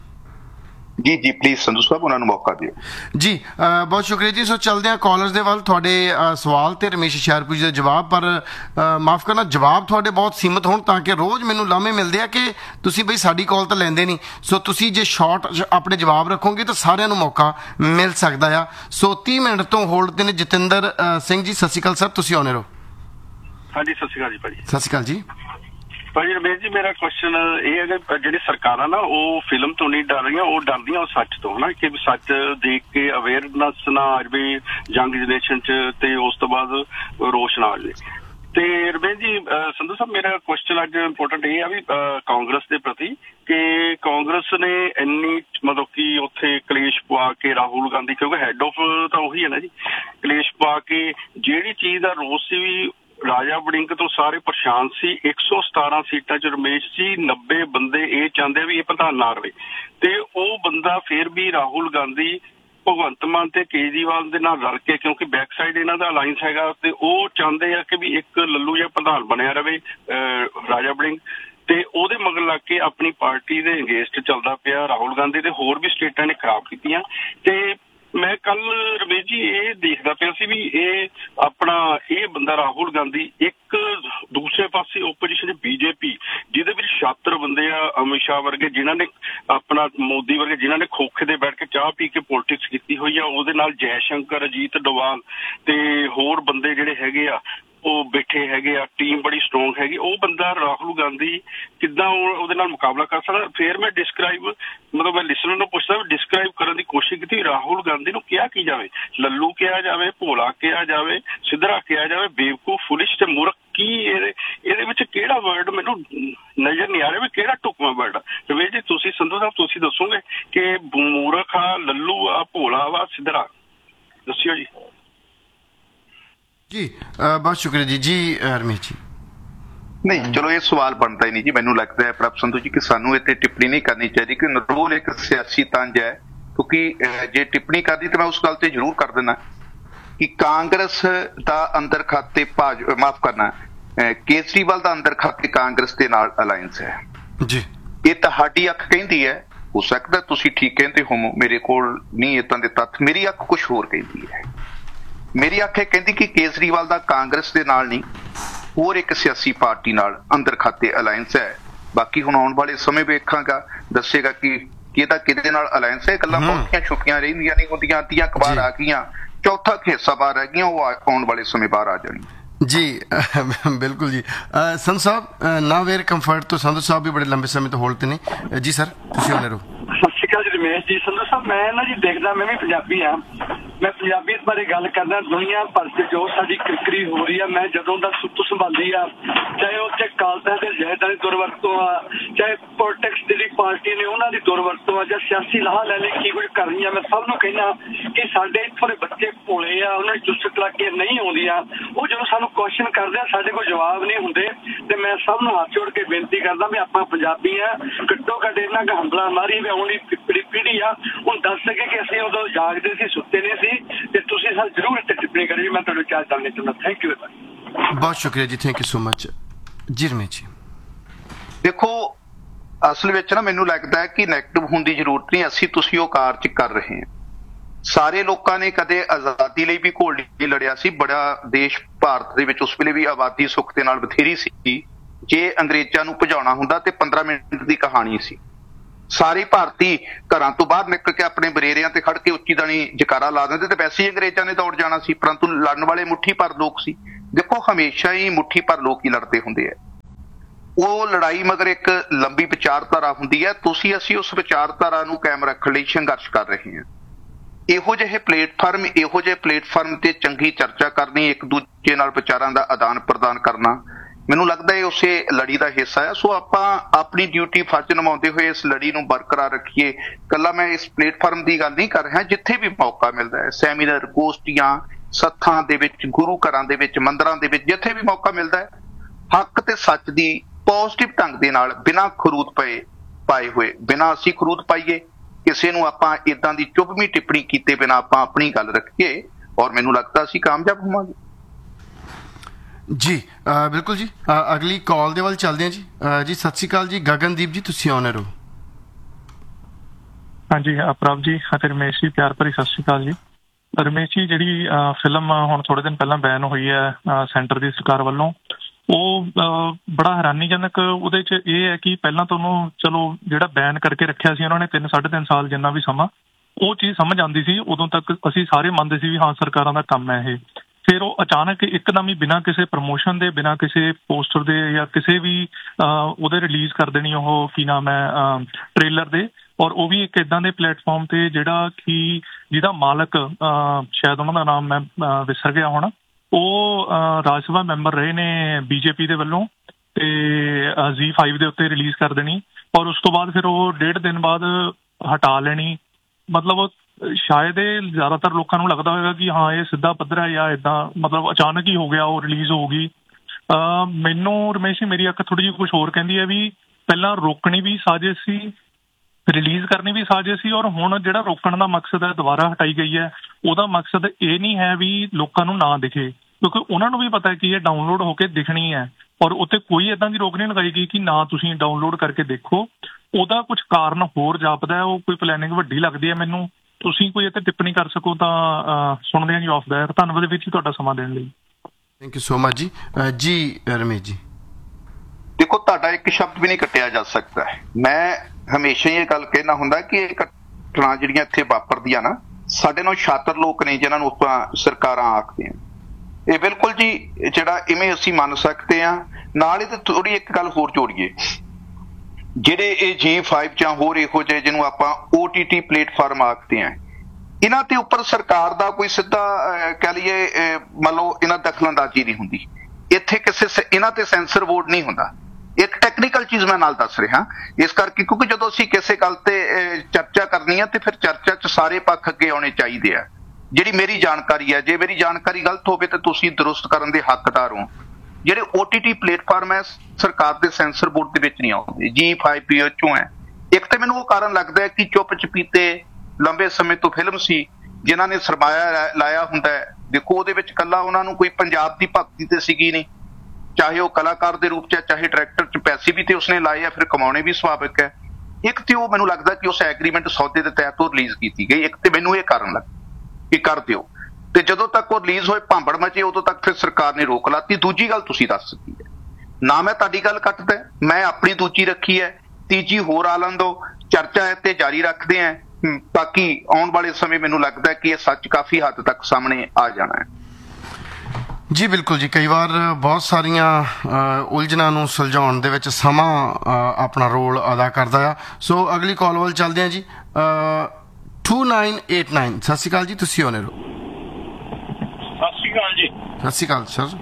ਜੀ ਜੀ ਪਲੀਜ਼ ਸੰਧੂ ਸਾਹਿਬ, ਉਹਨਾਂ ਨੂੰ ਮੌਕਾ ਦਿਓ ਜੀ। ਬਹੁਤ ਸ਼ੁਕਰੀਆ ਜੀ। ਸੋ ਚੱਲਦੇ ਹਾਂ ਕਾਲਰਸ ਦੇ ਵੱਲ। ਤੁਹਾਡੇ ਸਵਾਲ ਤੇ ਰਮੇਸ਼ ਹੁਸ਼ਿਆਰਪੁਰ ਜੀ ਦਾ ਜਵਾਬ, ਪਰ ਮਾਫ ਕਰਨਾ ਜਵਾਬ ਤੁਹਾਡੇ ਬਹੁਤ ਸੀਮਤ ਹੋਣ ਤਾਂ ਕਿ ਰੋਜ਼ ਮੈਨੂੰ ਲਾਮੇ ਮਿਲਦੇ ਆ ਕਿ ਤੁਸੀਂ ਬਈ ਸਾਡੀ ਕਾਲ ਤਾਂ ਲੈਂਦੇ ਨਹੀਂ। ਸੋ ਤੁਸੀਂ ਜੇ ਸ਼ਾਰਟ ਆਪਣੇ ਜਵਾਬ ਰੱਖੋਗੇ ਤਾਂ ਸਾਰਿਆਂ ਨੂੰ ਮੌਕਾ ਮਿਲ ਸਕਦਾ ਆ। ਸੋ ਤੀਹ ਮਿੰਟ ਤੋਂ ਹੋਲਡ ਤੇ ਨੇ ਜਤਿੰਦਰ ਸਿੰਘ ਜੀ। ਸਤਿ ਸ਼੍ਰੀ ਅਕਾਲ ਸਰ, ਤੁਸੀਂ ਆਉਣੇ ਰਹੋ। ਹਾਂਜੀ ਸਤਿ ਸ਼੍ਰੀ ਅਕਾਲ ਜੀ ਭਾਜੀ। ਸਤਿ ਸ਼੍ਰੀ ਅਕਾਲ ਜੀ। ਭਾਜੀ ਰਮੇਸ਼ ਜੀ, ਮੇਰਾ ਕੁਐਸਚਨ ਇਹ ਹੈ ਕਿ ਜਿਹੜੀ ਸਰਕਾਰਾਂ ਨਾ ਉਹ ਫਿਲਮ ਤੋਂ ਨਹੀਂ ਡਰ ਰਹੀਆਂ, ਉਹ ਡਰਦੀਆਂ ਉਹ ਸੱਚ ਤੋਂ, ਹਨਾ, ਕਿ ਸੱਚ ਦੇਖ ਕੇ ਅਵੇਅਰਨੈਸ ਨਾ ਆ ਜਾਵੇ ਯੰਗ ਜਨਰੇਸ਼ਨ ਚ, ਤੇ ਉਸ ਤੋਂ ਬਾਅਦ ਰੋਸ਼ ਨਾ ਆ ਜਾਵੇ। ਤੇ ਰਮੇਸ਼ ਜੀ, ਸੰਧੂ ਸਾਹਿਬ, ਮੇਰਾ ਕੁਐਸਚਨ ਅੱਜ ਇੰਪੋਰਟੈਂਟ ਇਹ ਆ ਵੀ ਕਾਂਗਰਸ ਦੇ ਪ੍ਰਤੀ ਕਿ ਕਾਂਗਰਸ ਨੇ ਇੰਨੀ ਮਤਲਬ ਕਿ ਉੱਥੇ ਕਲੇਸ਼ ਪਵਾ ਕੇ ਰਾਹੁਲ ਗਾਂਧੀ, ਕਿਉਂਕਿ ਹੈਡ ਆਫ ਤਾਂ ਉਹੀ ਹੈ ਨਾ ਜੀ, ਕਲੇਸ਼ ਪਵਾ ਕੇ ਜਿਹੜੀ ਚੀਜ਼ ਦਾ ਰੋਸ ਸੀ ਵੀ ਰਾਜਾ ਵੜਿੰਗ ਤੋਂ ਸਾਰੇ ਪਰੇਸ਼ਾਨ ਸੀ। ਇੱਕ ਸੌ ਸਤਾਰਾਂ ਸੀਟਾਂ ਚ ਰਮੇਸ਼ ਜੀ ਨੱਬੇ ਬੰਦੇ ਇਹ ਚਾਹੁੰਦੇ ਵੀ ਇਹ ਪ੍ਰਧਾਨ ਨਾ ਰਵੇ, ਤੇ ਉਹ ਬੰਦਾ ਫਿਰ ਵੀ ਰਾਹੁਲ ਗਾਂਧੀ ਭਗਵੰਤ ਮਾਨ ਤੇ ਕੇਜਰੀਵਾਲ ਦੇ ਨਾਲ ਰਲ ਕੇ, ਕਿਉਂਕਿ ਬੈਕ ਸਾਈਡ ਇਹਨਾਂ ਦਾ ਅਲਾਇੰਸ ਹੈਗਾ, ਤੇ ਉਹ ਚਾਹੁੰਦੇ ਆ ਕਿ ਵੀ ਇੱਕ ਲੱਲੂ ਜਿਹਾ ਪ੍ਰਧਾਨ ਬਣਿਆ ਰਵੇ ਰਾਜਾ ਵੜਿੰਗ, ਤੇ ਉਹਦੇ ਮਗਰ ਲੱਗ ਕੇ ਆਪਣੀ ਪਾਰਟੀ ਦੇ ਅਗੇਂਸਟ ਚੱਲਦਾ ਪਿਆ ਰਾਹੁਲ ਗਾਂਧੀ। ਤੇ ਹੋਰ ਵੀ ਸਟੇਟਾਂ ਨੇ ਖਰਾਬ ਕੀਤੀਆਂ। ਤੇ ਮੈਂ ਕੱਲ ਰਮੇਸ਼ ਜੀ ਇਹ ਦੇਖਦਾ ਪਿਆ ਸੀ ਵੀ ਇਹ ਆਪਣਾ ਇਹ ਬੰਦਾ ਰਾਹੁਲ ਗਾਂਧੀ ਇੱਕ ਦੂਸਰੇ ਪਾਸੇ ਓਪੋਜੀਸ਼ਨ ਬੀਜੇਪੀ, ਜਿਹਦੇ ਵਿੱਚ ਛਾਤਰ ਬੰਦੇ ਆ, ਅਮਿਤ ਸ਼ਾਹ ਵਰਗੇ, ਜਿਨ੍ਹਾਂ ਨੇ ਆਪਣਾ ਮੋਦੀ ਵਰਗੇ, ਜਿਨ੍ਹਾਂ ਨੇ ਖੋਖੇ ਦੇ ਬੈਠ ਕੇ ਚਾਹ ਪੀ ਕੇ ਪੋਲਿਟਿਕਸ ਕੀਤੀ ਹੋਈ ਆ, ਉਹਦੇ ਨਾਲ ਜੈ ਸ਼ੰਕਰ, ਅਜੀਤ ਡੋਵਾਲ ਤੇ ਹੋਰ ਬੰਦੇ ਜਿਹੜੇ ਹੈਗੇ ਆ ਉਹ ਬੈਠੇ ਹੈਗੇ ਆ, ਟੀਮ ਬੜੀ ਸਟਰੋਂਗ ਹੈਗੀ। ਉਹ ਬੰਦਾ ਰਾਹੁਲ ਗਾਂਧੀ ਕਿੱਦਾਂ ਉਹਦੇ ਨਾਲ ਮੁਕਾਬਲਾ ਕਰ ਸਕਦਾ? ਫਿਰ ਮੈਂ ਡਿਸਕ੍ਰਾਈਬ ਮਤਲਬ ਮੈਂ ਲਿਸਨਰ ਨੂੰ ਪੁੱਛਦਾ, ਡਿਸਕ੍ਰਾਈਬ ਕਰਨ ਦੀ ਕੋਸ਼ਿਸ਼ ਕੀਤੀ ਰਾਹੁਲ ਗਾਂਧੀ ਨੂੰ ਕਿਹਾ ਕੀ ਜਾਵੇ, ਲੱਲੂ ਕਿਹਾ ਜਾਵੇ, ਭੋਲਾ ਕਿਹਾ ਜਾਵੇ, ਸਿੱਧਰਾ ਕਿਹਾ ਜਾਵੇ, ਬੇਵਕੂਫ, ਫੁਲਿਸ਼ ਤੇ ਮੂਰਖ ਕੀ ਇਹਦੇ ਇਹਦੇ ਵਿੱਚ ਕਿਹੜਾ ਵਰਡ ਮੈਨੂੰ ਨਜ਼ਰ ਨਹੀਂ ਆ ਰਿਹਾ ਵੀ ਕਿਹੜਾ ਢੁਕਵਾਂ ਵਰਡ ਆ। ਰਵੇਸ਼ ਜੀ ਤੁਸੀਂ ਸੰਧੂ ਸਾਹਿਬ ਤੁਸੀਂ ਦੱਸੋਗੇ ਕਿ ਮੂਰਖ ਆ, ਲੱਲੂ ਆ, ਭੋਲਾ ਵਾ, ਸਿੱਧਰਾ, ਦੱਸਿਓ ਜੀ। ਜੀ ਬਹੁਤ ਸ਼ੁਕਰੀਆ ਜੀ। ਜੀ ਰਮੇਸ਼ ਜੀ। ਨਹੀਂ ਚਲੋ ਇਹ ਸਵਾਲ ਬਣਦਾ ਹੀ ਨਹੀਂ ਜੀ। ਮੈਨੂੰ ਲੱਗਦਾ ਹੈ ਪ੍ਰਭ ਸੰਧੂ ਜੀ ਕਿ ਸਾਨੂੰ ਇੱਥੇ ਟਿੱਪਣੀ ਨਹੀਂ ਕਰਨੀ ਚਾਹੀਦੀ ਕਿ ਨਰੋਲ ਇੱਕ ਸਿਆਸੀ ਤੰਜ ਹੈ, ਕਿਉਂਕਿ ਜੇ ਟਿੱਪਣੀ ਕਰਦੀ ਤਾਂ ਮੈਂ ਉਸ ਗੱਲ ਤੇ ਜ਼ਰੂਰ ਕਰ ਦਿੰਦਾ ਕਿ ਕਾਂਗਰਸ ਦਾ ਅੰਦਰ ਖਾਤੇ ਭਾਜ ਮਾਫ ਕਰਨਾ ਕੇਜਰੀਵਾਲ ਦਾ ਅੰਦਰ ਖਾਤੇ ਕਾਂਗਰਸ ਦੇ ਨਾਲ ਅਲਾਇੰਸ ਹੈ ਜੀ। ਇਹ ਤੁਹਾਡੀ ਅੱਖ ਕਹਿੰਦੀ ਹੈ, ਹੋ ਸਕਦਾ ਤੁਸੀਂ ਠੀਕ ਕਹਿੰਦੇ ਹੋਵੋ, ਮੇਰੇ ਕੋਲ ਨਹੀਂ ਏਦਾਂ ਦੇ ਤੱਥ। ਮੇਰੀ ਅੱਖ ਕੁਝ ਹੋਰ ਕਹਿੰਦੀ ਹੈ। ਮੇਰੀ ਅੱਖ ਇਹ ਕਹਿੰਦੀ ਕਿ ਕੇਜਰੀਵਾਲ ਦਾ ਕਾਂਗਰਸ ਦੇ ਨਾਲ ਨਹੀਂ ਹੋਰ ਇੱਕ ਸਿਆਸੀ ਪਾਰਟੀ ਨਾਲ ਅੰਦਰ ਖਾਤੇ ਅਲਾਇੰਸ ਹੈ। ਬਾਕੀ ਹੁਣ ਆਉਣ ਵਾਲੇ ਸਮੇਂ ਵੇਖਾਂਗਾ, ਦੱਸੇਗਾ ਕਿ ਕਿਹਦਾ ਕਿਹਦੇ ਨਾਲ ਅਲਾਇੰਸ ਹੈ। ਗੱਲਾਂ ਬਹੁਤੀਆਂ ਛੁਪੀਆਂ ਰਹਿੰਦੀਆਂ ਨਹੀਂ ਹੁੰਦੀਆਂ, ਅੱਧੀਆਂ ਅਖਬਾਰ ਆ ਗਈਆਂ, ਚੌਥਾ ਹਿੱਸਾ ਬਾਹਰ ਰਹਿ ਗਈਆਂ, ਉਹ ਆਉਣ ਵਾਲੇ ਸਮੇਂ ਬਾਹਰ ਆ ਜਾਣਗੀਆਂ। ਜੀ ਬਿਲਕੁਲ ਜੀ। ਸੰਧੂ ਸਾਹਿਬ ਨਾ ਵੇਰ ਕੰਫਰਟ ਤੋਂ ਸੰਧੂ ਸਾਹਿਬ ਵੀ ਬੜੇ ਲੰਬੇ ਸਮੇਂ ਤੋਂ ਹੋਲਡ ਤੇ ਨੇ ਜੀ। ਸਰ ਤੁਸੀਂ ਹੋਣੇ ਰਹੋ। ਸਤਿ ਸ਼੍ਰੀ ਅਕਾਲ ਜੀ ਰਮੇਸ਼ ਜੀ। ਸੰਧੂ ਸਾਹਿਬ ਮੈਂ ਨਾ ਜੀ ਦੇਖਦਾ, ਮੈਂ ਵੀ ਪੰਜਾਬੀ ਹਾਂ, ਮੈਂ ਪੰਜਾਬੀਅਤ ਬਾਰੇ ਗੱਲ ਕਰਦਾ। ਦੁਨੀਆ ਭਰ 'ਚ ਜੋ ਸਾਡੀ ਕਿਰਕਰੀ ਹੋ ਰਹੀ ਆ, ਮੈਂ ਜਦੋਂ ਦਾ ਸੁੱਤ ਸੰਭਾਲੀ ਆ, ਚਾਹੇ ਉੱਥੇ ਕਾਲਤਾ ਦੇ ਜਹਿਦਾਂ ਦੀ ਦੁਰਵਰਤੋਂ ਆ, ਚਾਹੇ ਪੋਲਿਟਿਕਸ ਜਿਹੜੀ ਪਾਰਟੀ ਨੇ ਉਹਨਾਂ ਦੀ ਦੁਰਵਰਤੋਂ ਆ, ਜਾਂ ਸਿਆਸੀ ਲਾਹਾ ਲੈ ਲੈ ਕੀ ਕੁਝ ਕਰ ਰਹੀ ਆ, ਮੈਂ ਸਭ ਨੂੰ ਕਹਿਣਾ ਕਿ ਸਾਡੇ ਇੱਥੋਂ ਦੇ ਬੱਚੇ ਭੋਲੇ ਆ, ਉਹਨਾਂ ਨੂੰ ਚੁਸਤ ਚਲਾਕੀਆਂ ਨਹੀਂ ਆਉਂਦੀਆਂ। ਉਹ ਜਦੋਂ ਸਾਨੂੰ ਕੁਐਸਚਨ ਕਰਦੇ ਆ ਸਾਡੇ ਕੋਲ ਜਵਾਬ ਨਹੀਂ ਹੁੰਦੇ, ਤੇ ਮੈਂ ਸਭ ਨੂੰ ਹੱਥ ਜੋੜ ਕੇ ਬੇਨਤੀ ਕਰਦਾ ਵੀ ਆਪਾਂ ਪੰਜਾਬੀ ਆ, ਘੱਟੋ ਘੱਟ ਇਹਨਾਂ ਕੁ ਹੰਬਲਾ ਮਾਰੀ ਵੀ ਆਉਣੀ ਪੀੜ੍ਹੀ ਆ ਹੁਣ ਦੱਸ ਸਕੇ ਕਿ ਅਸੀਂ ਉਦੋਂ ਜਾਗਦੇ ਸੀ, ਸੁੱਤੇ ਨਹੀਂ ਸੀ। ਤੇ ਤੁਸੀਂ ਸਰ ਜ਼ਰੂਰ ਇੱਥੇ ਟਿੱਪਣੀ ਕਰੀ, ਮੈਂ ਤੁਹਾਡੇ ਚਾਹ ਜਾਣਨਾ ਚਾਹੁੰਦਾ। Thank you. ਬਹੁਤ ਸ਼ੁਕਰੀਆ ਜੀ। ਥੈਂਕ ਯੂ ਸੋ ਮਚ ਜੀ। ਰਮੇਸ਼ ਜੀ ਦੇਖੋ ਅਸਲ ਵਿੱਚ ਨਾ ਮੈਨੂੰ ਲੱਗਦਾ ਹੈ ਕਿ ਨੈਗੇਟਿਵ ਹੋਣ ਦੀ ਜ਼ਰੂਰਤ ਨਹੀਂ। ਅਸੀਂ ਤੁਸੀਂ ਉਹ ਕਾਰ ਚ ਕਰ ਰਹੇ ਹਾਂ। ਸਾਰੇ ਲੋਕਾਂ ਨੇ ਕਦੇ ਆਜ਼ਾਦੀ ਲਈ ਵੀ ਘੋਲ ਨਹੀਂ ਲੜਿਆ ਸੀ। ਬੜਾ ਦੇਸ਼ ਭਾਰਤ ਦੇ ਵਿੱਚ ਉਸ ਵੇਲੇ ਵੀ ਆਬਾਦੀ ਸੁੱਖ ਦੇ ਨਾਲ ਬਥੇਰੀ ਸੀ। ਜੇ ਅੰਗਰੇਜ਼ਾਂ ਨੂੰ ਭਜਾਉਣਾ ਹੁੰਦਾ ਤੇ ਪੰਦਰਾਂ ਮਿੰਟ ਦੀ ਕਹਾਣੀ ਸੀ। ਸਾਰੇ ਭਾਰਤੀ ਘਰਾਂ ਤੋਂ ਬਾਹਰ ਨਿਕਲ ਕੇ ਆਪਣੇ ਬਰੇਰਿਆਂ ਤੇ ਖੜ ਕੇ ਉੱਚੀ ਦਾਣੀ ਜਕਾਰਾ ਲਾ ਦਿੰਦੇ ਤੇ ਵੈਸੇ ਹੀ ਅੰਗਰੇਜ਼ਾਂ ਨੇ ਦੌੜ ਜਾਣਾ ਸੀ। ਪਰੰਤੂ ਲੜਨ ਵਾਲੇ ਮੁੱਠੀ ਭਰ ਲੋਕ ਸੀ। ਦੇਖੋ ਹਮੇਸ਼ਾ ਹੀ ਮੁੱਠੀ ਭਰ ਲੋਕ ਹੀ ਲੜਦੇ ਹੁੰਦੇ ਆ। ਉਹ ਲੜਾਈ ਮਗਰ ਇੱਕ ਲੰਬੀ ਵਿਚਾਰਧਾਰਾ ਹੁੰਦੀ ਹੈ। ਤੁਸੀਂ ਅਸੀਂ ਉਸ ਵਿਚਾਰਧਾਰਾ ਨੂੰ ਕਾਇਮ ਰੱਖਣ ਲਈ ਸੰਘਰਸ਼ ਕਰ ਰਹੇ ਹਾਂ। ਇਹੋ ਜਿਹੇ ਪਲੇਟਫਾਰਮ ਇਹੋ ਜਿਹੇ ਪਲੇਟਫਾਰਮ ਤੇ ਚੰਗੀ ਚਰਚਾ ਕਰਨੀ, ਇੱਕ ਦੂਜੇ ਨਾਲ ਵਿਚਾਰਾਂ ਦਾ ਆਦਾਨ ਪ੍ਰਦਾਨ ਕਰਨਾ, ਮੈਨੂੰ ਲੱਗਦਾ ਇਹ ਉਸੇ ਲੜੀ ਦਾ ਹਿੱਸਾ ਹੈ। ਸੋ ਆਪਾਂ ਆਪਣੀ ਡਿਊਟੀ ਫਰਜ਼ ਨਿਭਾਉਂਦੇ ਹੋਏ ਇਸ ਲੜੀ ਨੂੰ ਬਰਕਰਾਰ ਰੱਖੀਏ। ਇਕੱਲਾ ਮੈਂ ਇਸ ਪਲੇਟਫਾਰਮ ਦੀ ਗੱਲ ਨਹੀਂ ਕਰ ਰਿਹਾ, ਜਿੱਥੇ ਵੀ ਮੌਕਾ ਮਿਲਦਾ ਹੈ, ਸੈਮੀਨਾਰ, ਗੋਸ਼ਟੀਆਂ, ਸੱਥਾਂ ਦੇ ਵਿੱਚ, ਗੁਰੂ ਘਰਾਂ ਦੇ ਵਿੱਚ, ਮੰਦਰਾਂ ਦੇ ਵਿੱਚ, ਜਿੱਥੇ ਵੀ ਮੌਕਾ ਮਿਲਦਾ ਹੈ, ਹੱਕ ਤੇ ਸੱਚ ਦੀ ਪੋਜ਼ਿਟਿਵ ਢੰਗ ਦੇ ਨਾਲ ਬਿਨਾਂ ਖਰੂਦ ਪਏ ਪਾਏ ਹੋਏ ਬਿਨਾਂ ਅਸੀਂ ਖਰੂਦ ਪਾਈਏ, ਕਿਸੇ ਨੂੰ ਆਪਾਂ ਇਦਾਂ ਦੀ ਚੁਭਵੀਂ ਟਿੱਪਣੀ ਕੀਤੇ ਬਿਨਾਂ ਆਪਾਂ ਆਪਣੀ ਗੱਲ ਰੱਖੀਏ, ਔਰ ਮੈਨੂੰ ਲੱਗਦਾ ਅਸੀਂ ਕਾਮਯਾਬ ਹੋਵਾਂਗੇ। ਜੀ ਬਿਲਕੁਲ ਜੀ। ਅਗਲੀ ਕਾਲ ਦੇ ਵੱਲ ਚੱਲਦੇ ਹਾਂ ਜੀ। ਜੀ ਸਤਿ ਸ਼੍ਰੀ ਅਕਾਲ ਜੀ। ਗਗਨਦੀਪ ਜੀ ਤੁਸੀਂ ਆਨਰ ਹੋ। ਹਾਂਜੀ ਪ੍ਰਭ ਜੀ ਅਤੇ ਰਮੇਸ਼ ਜੀ, ਪਿਆਰ ਭਰੀ ਸਤਿ ਸ਼੍ਰੀ ਅਕਾਲ ਜੀ। ਰਮੇਸ਼ ਜੀ ਜਿਹੜੀ ਫਿਲਮ ਹੁਣ ਥੋੜੇ ਦਿਨ ਪਹਿਲਾਂ ਬੈਨ ਹੋਈ ਹੈ ਸੈਂਟਰ ਦੀ ਸਰਕਾਰ ਵੱਲੋਂ, ਉਹ ਬੜਾ ਹੈਰਾਨੀਜਨਕ ਉਹਦੇ 'ਚ ਇਹ ਹੈ ਕਿ ਪਹਿਲਾਂ ਤਾਂ ਉਹਨੂੰ ਚਲੋ ਜਿਹੜਾ ਬੈਨ ਕਰਕੇ ਰੱਖਿਆ ਸੀ ਉਹਨਾਂ ਨੇ ਤਿੰਨ ਸਾਢੇ ਤਿੰਨ ਸਾਲ ਜਿੰਨਾ ਵੀ ਸਮਾਂ, ਉਹ ਚੀਜ਼ ਸਮਝ ਆਉਂਦੀ ਸੀ। ਉਦੋਂ ਤੱਕ ਅਸੀਂ ਸਾਰੇ ਮੰਨਦੇ ਸੀ ਵੀ ਹਾਂ ਸਰਕਾਰਾਂ ਦਾ ਕੰਮ ਹੈ ਇਹ। ਫਿਰ ਉਹ ਅਚਾਨਕ ਇੱਕਦਮ ਹੀ ਬਿਨਾਂ ਕਿਸੇ ਪ੍ਰਮੋਸ਼ਨ ਦੇ, ਬਿਨਾਂ ਕਿਸੇ ਪੋਸਟਰ ਦੇ ਜਾਂ ਕਿਸੇ ਵੀ ਉਹਦੇ ਰਿਲੀਜ਼ ਕਰ ਦੇਣੀ ਉਹ ਕੀ ਨਾਮ ਹੈ ਟ੍ਰੇਲਰ ਦੇ, ਔਰ ਉਹ ਵੀ ਇੱਕ ਇੱਦਾਂ ਦੇ ਪਲੇਟਫਾਰਮ ਤੇ ਜਿਹੜਾ ਕਿ ਜਿਹਦਾ ਮਾਲਕ ਸ਼ਾਇਦ ਉਹਨਾਂ ਦਾ ਨਾਮ ਮੈਂ ਵਿਸਰ ਗਿਆ ਹੁਣ, ਉਹ ਰਾਜ ਸਭਾ ਮੈਂਬਰ ਰਹੇ ਨੇ ਬੀਜੇਪੀ ਦੇ ਵੱਲੋਂ, ਤੇ ਜ਼ੀ ਫਾਈਵ ਦੇ ਉੱਤੇ ਰਿਲੀਜ਼ ਕਰ ਦੇਣੀ, ਔਰ ਉਸ ਤੋਂ ਬਾਅਦ ਫਿਰ ਉਹ ਡੇਢ ਦਿਨ ਬਾਅਦ ਹਟਾ ਲੈਣੀ। ਮਤਲਬ ਸ਼ਾਇਦ ਇਹ ਜ਼ਿਆਦਾਤਰ ਲੋਕਾਂ ਨੂੰ ਲੱਗਦਾ ਹੋਏਗਾ ਕਿ ਹਾਂ ਇਹ ਸਿੱਧਾ ਪੱਧਰਾ ਜਾਂ ਇੱਦਾਂ ਮਤਲਬ ਅਚਾਨਕ ਹੀ ਹੋ ਗਿਆ, ਉਹ ਰਿਲੀਜ਼ ਹੋ ਗਈ। ਮੈਨੂੰ ਰਮੇਸ਼ ਜੀ ਮੇਰੀ ਅੱਖ ਥੋੜ੍ਹੀ ਜਿਹੀ ਕੁਛ ਹੋਰ ਕਹਿੰਦੀ ਹੈ ਵੀ ਪਹਿਲਾਂ ਰੋਕਣੀ ਵੀ ਸਾਜ਼ਿਸ਼ ਸੀ, ਰਿਲੀਜ਼ ਕਰਨੀ ਵੀ ਸਾਜ਼ਿਸ਼ ਸੀ, ਔਰ ਹੁਣ ਜਿਹੜਾ ਰੋਕਣ ਦਾ ਮਕਸਦ ਹੈ ਦੁਬਾਰਾ ਹਟਾਈ ਗਈ ਹੈ, ਉਹਦਾ ਮਕਸਦ ਇਹ ਨਹੀਂ ਹੈ ਵੀ ਲੋਕਾਂ ਨੂੰ ਨਾ ਦਿਖੇ, ਕਿਉਂਕਿ ਉਹਨਾਂ ਨੂੰ ਵੀ ਪਤਾ ਕਿ ਇਹ ਡਾਊਨਲੋਡ ਹੋ ਕੇ ਦਿਖਣੀ ਹੈ, ਔਰ ਉੱਥੇ ਕੋਈ ਇੱਦਾਂ ਦੀ ਰੋਕ ਨਹੀਂ ਲਗਾਈ ਗਈ ਕਿ ਨਾ ਤੁਸੀਂ ਡਾਊਨਲੋਡ ਕਰਕੇ ਦੇਖੋ। ਉਹਦਾ ਕੁਛ ਕਾਰਨ ਹੋਰ ਜਾਪਦਾ, ਉਹ ਕੋਈ ਪਲੈਨਿੰਗ ਵੱਡੀ ਲੱਗਦੀ ਹੈ ਮੈਨੂੰ। ਤੁਸੀਂ ਕੋਈ ਇੱਥੇ ਟਿੱਪਣੀ ਕਰ ਸਕੋ ਤਾਂ ਸੁਣਦੇ ਹਾਂ ਜੀ ਆਫ ਦਾ ਏਅਰ। ਧੰਨਵਾਦ ਵੀਰ ਜੀ ਤੁਹਾਡਾ ਸਮਾਂ ਦੇਣ ਲਈ। ਥੈਂਕ ਯੂ ਸੋ ਮਚ ਜੀ। ਜੀ ਰਮੇਸ਼ ਜੀ ਦੇਖੋ ਤੁਹਾਡਾ ਇੱਕ ਸ਼ਬਦ ਵੀ ਨਹੀਂ ਕੱਟਿਆ ਜਾ ਸਕਦਾ। ਮੈਂ ਹਮੇਸ਼ਾ ਹੀ ਇਹ ਗੱਲ ਕਹਿਣਾ ਹੁੰਦਾ ਕਿ ਇਹ ਘਟਨਾ ਜਿਹੜੀਆਂ ਇੱਥੇ ਵਾਪਰਦੀਆਂ ਨਾ, ਸਾਡੇ ਨਾਲ ਸ਼ਾਤਰ ਲੋਕ ਨੇ ਜਿਹਨਾਂ ਨੂੰ ਆਪਾਂ ਸਰਕਾਰਾਂ ਆਖਦੇ ਹਾਂ। ਇਹ ਬਿਲਕੁਲ ਜੀ ਜਿਹੜਾ ਇਵੇਂ ਅਸੀਂ ਮੰਨ ਸਕਦੇ ਹਾਂ। ਨਾਲ ਹੀ ਤੇ ਥੋੜੀ ਇੱਕ ਗੱਲ ਹੋਰ ਜੋੜੀਏ, ਜਿਹੜੇ ਇਹ ਜੀ ਫਾਈਵ ਜਾਂ ਹੋਰ ਇਹੋ ਜਿਹੇ ਜਿਹਨੂੰ ਆਪਾਂ ਓ ਟੀ ਟੀ ਪਲੇਟਫਾਰਮ ਆਖਦੇ ਹਾਂ, ਇਹਨਾਂ ਤੇ ਉੱਪਰ ਸਰਕਾਰ ਦਾ ਕੋਈ ਸਿੱਧਾ ਕਹਿ ਲਈਏ ਮੰਨ ਲਓ ਇਹਨਾਂ ਦਖਲ ਅੰਦਾਜ਼ੀ ਨਹੀਂ ਹੁੰਦੀ। ਇੱਥੇ ਕਿਸੇ ਸ- ਇਹਨਾਂ ਤੇ ਸੈਂਸਰ ਬੋਰਡ ਨਹੀਂ ਹੁੰਦਾ। ਇੱਕ ਟੈਕਨੀਕਲ ਚੀਜ਼ ਮੈਂ ਨਾਲ ਦੱਸ ਰਿਹਾ ਇਸ ਕਰਕੇ, ਕਿਉਂਕਿ ਜਦੋਂ ਅਸੀਂ ਕਿਸੇ ਗੱਲ ਤੇ ਅਹ, ਚਰਚਾ ਕਰਨੀ ਆ ਤੇ ਫਿਰ ਚਰਚਾ 'ਚ ਸਾਰੇ ਪੱਖ ਅੱਗੇ ਆਉਣੇ ਚਾਹੀਦੇ ਆ। ਜਿਹੜੀ ਮੇਰੀ ਜਾਣਕਾਰੀ ਹੈ, ਜੇ ਮੇਰੀ ਜਾਣਕਾਰੀ ਗਲਤ ਹੋਵੇ ਤਾਂ ਤੁਸੀਂ ਦਰੁਸਤ ਕਰਨ ਦੇ ਹੱਕਦਾਰ ਹੋ। ਜਿਹੜੇ ਓ ਟੀ ਟੀ ਪਲੇਟਫਾਰਮ ਹੈ ਸਰਕਾਰ ਦੇ ਸੈਂਸਰ ਬੋਰਡ ਦੇ ਵਿੱਚ ਨਹੀਂ ਆਉਂਦੇ, ਜੀ ਫਾਈਵ ਪੀ ਚੋਂ ਹੈ। ਇੱਕ ਤੇ ਮੈਨੂੰ ਉਹ ਕਾਰਨ ਲੱਗਦਾ ਹੈ ਕਿ ਚੁੱਪ ਚਪੀਤੇ ਲੰਬੇ ਸਮੇਂ ਤੋਂ ਫਿਲਮ ਸੀ ਜਿਨ੍ਹਾਂ ਨੇ ਸਰਮਾਇਆ ਲਾ- ਲਾਇਆ ਹੁੰਦਾ ਹੈ। ਦੇਖੋ ਉਹਦੇ ਵਿੱਚ ਕੱਲਾ ਉਹਨਾਂ ਨੂੰ ਕੋਈ ਪੰਜਾਬ ਦੀ ਭਗਤੀ ਤੇ ਸੀਗੀ ਨਹੀਂ, ਚਾਹੇ ਉਹ ਕਲਾਕਾਰ ਦੇ ਰੂਪ 'ਚ ਹੈ, ਚਾਹੇ ਡਾਇਰੈਕਟਰ 'ਚ ਪੈਸੇ ਵੀ ਤੇ ਉਸਨੇ ਲਾਏ ਆ, ਫਿਰ ਕਮਾਉਣੇ ਵੀ ਸੁਭਾਵਿਕ ਹੈ। ਇੱਕ ਤੇ ਉਹ ਮੈਨੂੰ ਲੱਗਦਾ ਕਿ ਉਸ ਐਗਰੀਮੈਂਟ ਸੌਦੇ ਦੇ ਤਹਿਤ ਉਹ ਰਿਲੀਜ਼ ਕੀਤੀ ਗਈ। ਇੱਕ ਤੇ ਮੈਨੂੰ ਇਹ ਕਾਰਨ ਲੱਗਦਾ ਕਿ ਕਰ ਦਿਓ, ਤੇ ਜਦੋਂ ਤੱਕ ਉਹ ਰਿਲੀਜ਼ ਹੋਏ ਭਾਂਬੜ ਮਚੇ ਉਦੋਂ ਤੱਕ ਫਿਰ ਸਰਕਾਰ ਨੇ ਰੋਕ ਲਾਤੀ। ਦੂਜੀ ਗੱਲ ਤੁਸੀਂ ਦੱਸ ਦਿੱਤੀ ਹੈ ਨਾ, ਮੈਂ ਤੁਹਾਡੀ ਗੱਲ ਕੱਟਦਾ, ਮੈਂ ਆਪਣੀ ਦੂਜੀ ਰੱਖੀ ਹੈ, ਤੀਜੀ ਹੋਰ ਆ ਲੈਣ ਦਿਓ, ਚਰਚਾ ਹੈ ਤੇ ਜਾਰੀ ਰੱਖਦੇ ਆ ਬਾਕੀ ਆਉਣ ਵਾਲੇ ਸਮੇਂ ਮੈਨੂੰ ਲੱਗਦਾ ਕਿ ਇਹ ਸੱਚ ਕਾਫੀ ਹੱਦ ਤੱਕ ਸਾਹਮਣੇ ਆ ਜਾਣਾ ਹੈ। ਜੀ ਬਿਲਕੁਲ ਜੀ, ਕਈ ਵਾਰ ਬਹੁਤ ਸਾਰੀਆਂ ਅ, ਉਲਝਣਾਂ ਨੂੰ ਸੁਲਝਾਉਣ ਦੇ ਵਿੱਚ ਸਮਾਂ ਅ, ਆਪਣਾ ਰੋਲ ਅਦਾ ਕਰਦਾ ਆ। ਸੋ ਅਗਲੀ ਕਾਲ ਵੱਲ ਚੱਲਦੇ ਹਾਂ ਜੀ। ਟੂ ਨਾਈਨ ਏਟ ਨਾਈਨ, ਸਤਿ ਸ਼੍ਰੀ ਅਕਾਲ ਜੀ, ਤੁਸੀਂ ਆਉਣੇ ਰਹੋ। ਸਤਿ ਸ਼੍ਰੀ ਅਕਾਲ ਜੀ। ਸਤਿ ਸ਼੍ਰੀ ਅਕਾਲ ਸਰ।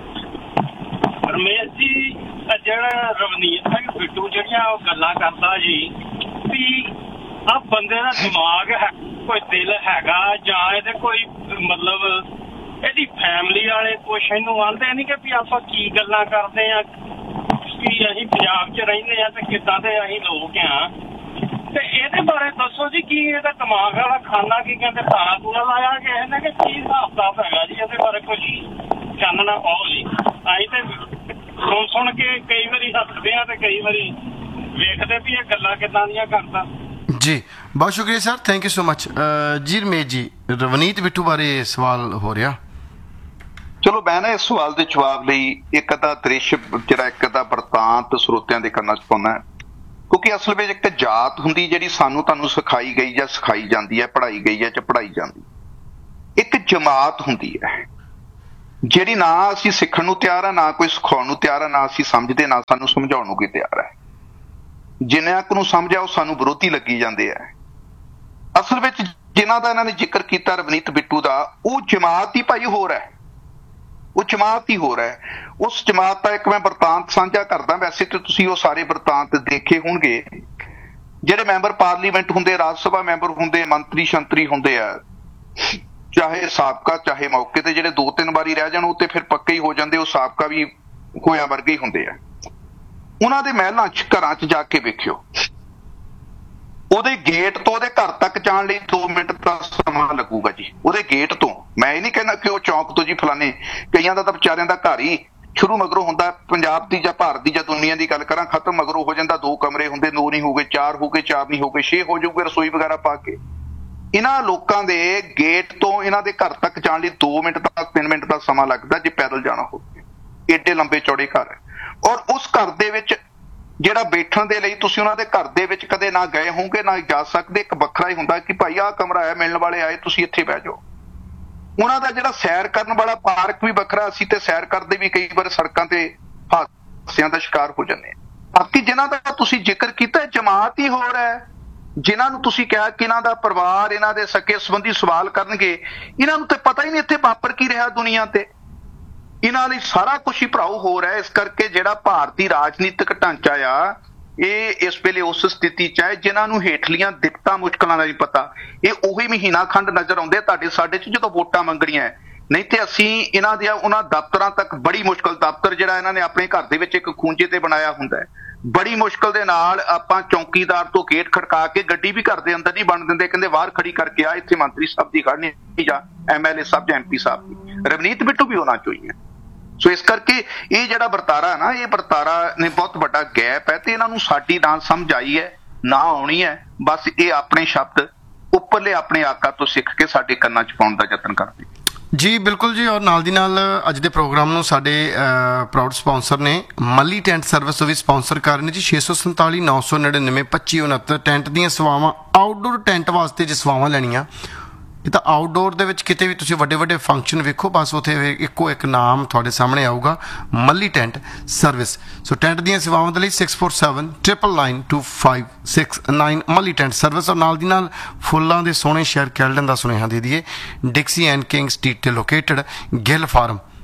ਰਮੇਸ਼ ਜੀ, ਆਹ ਜਿਹੜਾ ਰਵਨੀਤ ਸਿੰਘ ਬਿੱਟੂ ਜਿਹੜੀਆਂ ਉਹ ਗੱਲਾਂ ਕਰਦਾ ਜੀ ਵੀ ਆ ਬੰਦੇ ਦਾ ਦਿਮਾਗ ਹੈ, ਕੋਈ ਦਿਲ ਹੈਗਾ ਜਾਂ ਇਹਦੇ ਕੋਈ ਮਤਲਬ ਇਹਦੀ ਫੈਮਿਲੀ ਵਾਲੇ ਕੁਛ ਇਹਨੂੰ ਆਂਦੇ ਨਹੀਂ ਕਿ ਵੀ ਆਪਾਂ ਕੀ ਗੱਲਾਂ ਕਰਦੇ ਆ, ਕਿ ਅਸੀਂ ਪੰਜਾਬ 'ਚ ਰਹਿੰਦੇ ਆ ਤੇ ਕਿੱਦਾਂ ਦੇ ਅਸੀਂ ਲੋਕ ਆ, ਤੇ ਇਹਦੇ ਬਾਰੇ ਦੱਸੋ ਜੀ। ਕੀ ਇਹਦਾ ਦਿਮਾਗ ਵਾਲਾ ਖਾਨਾ ਕੀ ਕਹਿੰਦੇ ਤਾਰਾ ਤੂਰਾ ਲਾਇਆ ਕਿਸੇ ਨੇ ਕਿ ਕੀ ਹਿਸਾਬ ਕਿਤਾਬ ਹੈਗਾ ਜੀ? ਇਹਦੇ ਬਾਰੇ ਕੁਛ ਚਾਨਣਾ ਪਾਓ ਜੀ। ਅਸੀਂ ਤੇ ਸੁਣ ਸੁਣ ਕੇ ਕਈ ਵਾਰੀ ਹੱਸਦੇ ਆ ਤੇ ਕਈ ਵਾਰੀ ਵੇਖਦੇ ਵੀ ਇਹ ਗੱਲਾਂ ਕਿੱਦਾਂ ਦੀਆਂ ਕਰਦਾ। ਜੀ ਬਹੁਤ ਸ਼ੁਕਰੀਆ sir, thank you so much. ਜੀ ਰਮੇਸ਼ ਜੀ, ਰਵਨੀਤ ਬਿੱਟੂ ਬਾਰੇ ਸਵਾਲ ਹੋ ਰਿਹਾ। ਚਲੋ ਮੈਂ ਨਾ ਇਸ ਸਵਾਲ ਦੇ ਜਵਾਬ ਲਈ ਇੱਕ ਅੱਧਾ ਦ੍ਰਿਸ਼ ਜਿਹੜਾ ਇੱਕ ਅੱਧਾ ਵਰਤਾਂਤ ਸਰੋਤਿਆਂ ਦੇ ਕੰਨਾਂ 'ਚ ਪਾਉਣਾ, ਕਿਉਂਕਿ ਅਸਲ ਵਿੱਚ ਇੱਕ ਜਾਤ ਹੁੰਦੀ ਜਿਹੜੀ ਸਾਨੂੰ ਤੁਹਾਨੂੰ ਸਿਖਾਈ ਗਈ ਜਾਂ ਸਿਖਾਈ ਜਾਂਦੀ ਹੈ, ਪੜ੍ਹਾਈ ਗਈ ਹੈ ਜਾਂ ਪੜ੍ਹਾਈ ਜਾਂਦੀ। ਇੱਕ ਜਮਾਤ ਹੁੰਦੀ ਹੈ ਜਿਹੜੀ ਨਾ ਅਸੀਂ ਸਿੱਖਣ ਨੂੰ ਤਿਆਰ ਆ, ਨਾ ਕੋਈ ਸਿਖਾਉਣ ਨੂੰ ਤਿਆਰ ਆ, ਨਾ ਅਸੀਂ ਸਮਝਦੇ, ਨਾ ਸਾਨੂੰ ਸਮਝਾਉਣ ਨੂੰ ਕੋਈ ਤਿਆਰ ਹੈ। ਜਿੰਨਿਆਂ ਕੁ ਨੂੰ ਸਮਝਿਆ ਉਹ ਸਾਨੂੰ ਵਿਰੋਧੀ ਲੱਗੀ ਜਾਂਦੇ ਆ। ਅਸਲ ਵਿੱਚ ਜਿਨ੍ਹਾਂ ਦਾ ਇਹਨਾਂ ਨੇ ਜ਼ਿਕਰ ਕੀਤਾ ਰਵਨੀਤ ਬਿੱਟੂ ਦਾ, ਉਹ ਜਮਾਤ ਹੀ ਭਾਈ ਹੋਰ ਹੈ, ਉਹ ਜਮਾਤ ਹੀ ਹੋਰ ਹੈ। ਉਸ ਜਮਾਤ ਦਾ ਇੱਕ ਮੈਂ ਵਰਤਾਂਤ ਸਾਂਝਾ ਕਰਦਾ। ਵੈਸੇ ਤੇ ਤੁਸੀਂ ਉਹ ਸਾਰੇ ਵਰਤਾਂਤ ਦੇਖੇ ਹੋਣਗੇ। ਜਿਹੜੇ ਮੈਂਬਰ ਪਾਰਲੀਮੈਂਟ ਹੁੰਦੇ, ਰਾਜ ਸਭਾ ਮੈਂਬਰ ਹੁੰਦੇ, ਮੰਤਰੀ ਸ਼ੰਤਰੀ ਹੁੰਦੇ ਆ, ਚਾਹੇ ਸਾਬਕਾ ਚਾਹੇ ਮੌਕੇ ਤੇ, ਜਿਹੜੇ ਦੋ ਤਿੰਨ ਵਾਰੀ ਰਹਿ ਜਾਣ ਉਹ ਤੇ ਫਿਰ ਪੱਕੇ ਹੀ ਹੋ ਜਾਂਦੇ, ਉਹ ਸਾਬਕਾ ਵੀ ਹੋਇਆ ਵਰਗੇ ਹੀ ਹੁੰਦੇ ਆ। ਉਹਨਾਂ ਦੇ ਮਹਿਲਾਂ 'ਚ ਘਰਾਂ 'ਚ ਜਾ ਕੇ ਵੇਖਿਓ, ਉਹਦੇ ਗੇਟ ਤੋਂ ਉਹਦੇ ਘਰ ਤੱਕ ਜਾਣ ਲਈ ਦੋ ਮਿੰਟ ਦਾ ਸਮਾਂ ਲੱਗੂਗਾ ਜੀ। ਉਹਦੇ ਗੇਟ ਤੋਂ, ਮੈਂ ਇਹ ਨਹੀਂ ਕਹਿੰਦਾ ਕਿ ਉਹ ਚੌਂਕ ਤੋਂ ਜੀ ਫਲਾਣੇ, ਕਈਆਂ ਦਾ ਤਾਂ ਵਿਚਾਰਿਆਂ ਦਾ ਘਰ ਹੀ ਸ਼ੁਰੂ ਮਗਰੋਂ ਹੁੰਦਾ। ਪੰਜਾਬ ਦੀ ਜਾਂ ਭਾਰਤ ਦੀ ਜਾਂ ਦੁਨੀਆ ਦੀ ਗੱਲ ਕਰਾਂ, ਖਤਮ ਮਗਰੋਂ ਹੋ ਜਾਂਦਾ। ਦੋ ਕਮਰੇ ਹੁੰਦੇ, ਦੋ ਨਹੀਂ ਹੋ ਗਏ, ਚਾਰ ਹੋ ਗਏ, ਚਾਰ ਨਹੀਂ ਹੋ ਗਏ, ਛੇ ਹੋ ਜਾਊਗੇ ਰਸੋਈ ਵਗੈਰਾ ਪਾ ਕੇ। ਇਹਨਾਂ ਲੋਕਾਂ ਦੇ ਗੇਟ ਤੋਂ ਇਹਨਾਂ ਦੇ ਘਰ ਤੱਕ ਜਾਣ ਲਈ ਦੋ ਮਿੰਟ ਦਾ ਤਿੰਨ ਮਿੰਟ ਦਾ ਸਮਾਂ ਲੱਗਦਾ ਜੇ ਪੈਦਲ ਜਾਣਾ ਹੋਵੇ। ਏਡੇ ਲੰਬੇ ਚੌੜੇ ਘਰ ਹੈ। ਔਰ ਉਸ ਘਰ ਦੇ ਵਿੱਚ ਜਿਹੜਾ ਬੈਠਣ ਦੇ ਲਈ ਤੁਸੀਂ ਉਹਨਾਂ ਦੇ ਘਰ ਦੇ ਵਿੱਚ ਕਦੇ ਨਾ ਗਏ ਹੋਗੇ, ਨਾ ਜਾ ਸਕਦੇ, ਇੱਕ ਵੱਖਰਾ ਹੀ ਹੁੰਦਾ ਕਿ ਭਾਈ ਆਹ ਕਮਰਾ ਹੈ, ਮਿਲਣ ਵਾਲੇ ਆਏ, ਤੁਸੀਂ ਇੱਥੇ ਬਹਿ ਜਾਓ। ਉਹਨਾਂ ਦਾ ਜਿਹੜਾ ਸੈਰ ਕਰਨ ਵਾਲਾ ਪਾਰਕ ਵੀ ਵੱਖਰਾ, ਅਸੀਂ ਤੇ ਸੈਰ ਕਰਦੇ ਵੀ ਕਈ ਵਾਰ ਸੜਕਾਂ ਤੇ ਹਾਦਸਿਆਂ ਦਾ ਸ਼ਿਕਾਰ ਹੋ ਜਾਂਦੇ ਹਾਂ। ਬਾਕੀ ਜਿਨ੍ਹਾਂ ਦਾ ਤੁਸੀਂ ਜ਼ਿਕਰ ਕੀਤਾ, ਜਮਾਤ ਹੀ ਹੋਰ ਹੈ। ਜਿਨ੍ਹਾਂ ਨੂੰ ਤੁਸੀਂ ਕਿਹਾ ਕਿ ਇਹਨਾਂ ਦਾ ਪਰਿਵਾਰ, ਇਹਨਾਂ ਦੇ ਸਕੇ ਸੰਬੰਧੀ ਸਵਾਲ ਕਰਨਗੇ, ਇਹਨਾਂ ਨੂੰ ਤੇ ਪਤਾ ਹੀ ਨਹੀਂ ਇੱਥੇ ਵਾਪਰ ਕੀ ਰਿਹਾ ਦੁਨੀਆ ਤੇ। ਇਹਨਾਂ ਲਈ ਸਾਰਾ ਕੁਛ ਹੀ ਭਰਾਓ ਹੋਰ ਹੈ। ਇਸ ਕਰਕੇ ਜਿਹੜਾ ਭਾਰਤੀ ਰਾਜਨੀਤਿਕ ਢਾਂਚਾ ਆ, ਇਹ ਇਸ ਵੇਲੇ ਉਸ ਸਥਿਤੀ 'ਚ ਹੈ ਜਿਨ੍ਹਾਂ ਨੂੰ ਹੇਠਲੀਆਂ ਦਿੱਕਤਾਂ ਮੁਸ਼ਕਲਾਂ ਦਾ ਨਹੀਂ ਪਤਾ। ਇਹ ਉਹੀ ਮਹੀਨਾ ਖੰਡ ਨਜ਼ਰ ਆਉਂਦੇ ਤੁਹਾਡੇ ਸਾਡੇ 'ਚ ਜਦੋਂ ਵੋਟਾਂ ਮੰਗਣੀਆਂ। ਨਹੀਂ ਤੇ ਅਸੀਂ ਇਹਨਾਂ ਦੇ ਉਹਨਾਂ ਦਫ਼ਤਰਾਂ ਤੱਕ ਬੜੀ ਮੁਸ਼ਕਲ, ਦਫ਼ਤਰ ਜਿਹੜਾ ਇਹਨਾਂ ਨੇ ਆਪਣੇ ਘਰ ਦੇ ਵਿੱਚ ਇੱਕ ਖੂੰਜੇ ਤੇ ਬਣਾਇਆ ਹੁੰਦਾ ਹੈ, ਬੜੀ ਮੁਸ਼ਕਲ ਦੇ ਨਾਲ ਆਪਾਂ ਚੌਕੀਦਾਰ ਤੋਂ ਗੇਟ ਖੜਕਾ ਕੇ, ਗੱਡੀ ਵੀ ਘਰ ਦੇ ਅੰਦਰ ਨਹੀਂ ਬਣ ਦਿੰਦੇ, ਕਹਿੰਦੇ ਬਾਹਰ ਖੜੀ ਕਰਕੇ ਆ, ਇੱਥੇ ਮੰਤਰੀ ਸਾਹਿਬ ਦੀ ਖੜਨੀ ਜਾਂ ਐਮ ਐਲ ਏ ਸਾਹਿਬ ਜਾਂ ਐਮ ਪੀ ਸਾਹਿਬ ਦੀ। ਰਵਨੀਤ ਬਿੱਟੂ ਵੀ ਉਹਨਾਂ 'ਚੋਂ ਹੀ ਹੈ। ਸੋ ਇਸ ਕਰਕੇ ਇਹ ਜਿਹੜਾ ਵਰਤਾਰਾ ਨਾ, ਇਹ ਵਰਤਾਰਾ ਨੇ ਬਹੁਤ ਵੱਡਾ ਗੈਪ ਹੈ ਤੇ ਇਹਨਾਂ ਨੂੰ ਸਾਡੀ ਨਾ ਸਮਝ ਆਈ ਹੈ, ਨਾ ਆਉਣੀ ਹੈ। ਬਸ ਇਹ ਆਪਣੇ ਸ਼ਬਦ ਉੱਪਰਲੇ ਆਪਣੇ ਆਕਾ ਤੋਂ ਸਿੱਖ ਕੇ ਸਾਡੇ ਕੰਨਾਂ 'ਚ ਪਾਉਣ ਦਾ ਯਤਨ ਕਰਦੇ। ਜੀ ਬਿਲਕੁਲ ਜੀ। ਔਰ ਨਾਲ ਦੀ ਨਾਲ ਅੱਜ ਦੇ ਪ੍ਰੋਗਰਾਮ ਨੂੰ ਸਾਡੇ ਪ੍ਰਾਊਡ ਸਪਾਂਸਰ ਨੇ ਮੱਲੀ ਟੈਂਟ ਸਰਵਿਸ ਵੀ ਸਪਾਂਸਰ ਕਰ ਰਹੇ ਨੇ ਜੀ। ਛੇ ਸੌ ਸੰਤਾਲੀ ਨੌ ਸੌ ਨੜਿਨਵੇਂ ਪੱਚੀ ਉਨੱਤਰ ਟੈਂਟ ਦੀਆਂ ਸੇਵਾਵਾਂ, ਆਊਟਡੋਰ ਟੈਂਟ ਵਾਸਤੇ ਜੇ ਸੇਵਾਵਾਂ ਲੈਣੀਆਂ, ਇਹ ਤਾਂ ਆਊਟਡੋਰ ਦੇ ਵਿੱਚ ਕਿਤੇ ਵੀ ਤੁਸੀਂ ਵੱਡੇ ਵੱਡੇ ਫੰਕਸ਼ਨ ਵੇਖੋ, ਬਸ ਉੱਥੇ ਇੱਕੋ ਇੱਕ ਨਾਮ ਤੁਹਾਡੇ ਸਾਹਮਣੇ ਆਊਗਾ, ਮੱਲੀ ਟੈਂਟ ਸਰਵਿਸ। ਸੋ ਟੈਂਟ ਦੀਆਂ ਸੇਵਾਵਾਂ ਦੇ ਲਈ six four seven triple nine to five six nine ਮੱਲੀ ਟੈਂਟ ਸਰਵਿਸ। ਔਰ ਨਾਲ ਦੀ ਨਾਲ ਫੁੱਲਾਂ ਦੇ ਸੋਹਣੇ ਸ਼ਹਿਰ ਕੈਲਡਨ ਦਾ ਸੁਨੇਹਾ ਦੇ ਦਈਏ। ਡਿਕਸੀ ਐਂਡ ਕਿੰਗ ਸਟਰੀਟ ਤੇ ਲੋਕੇਟਡ ਗਿੱਲ ਫਾਰਮ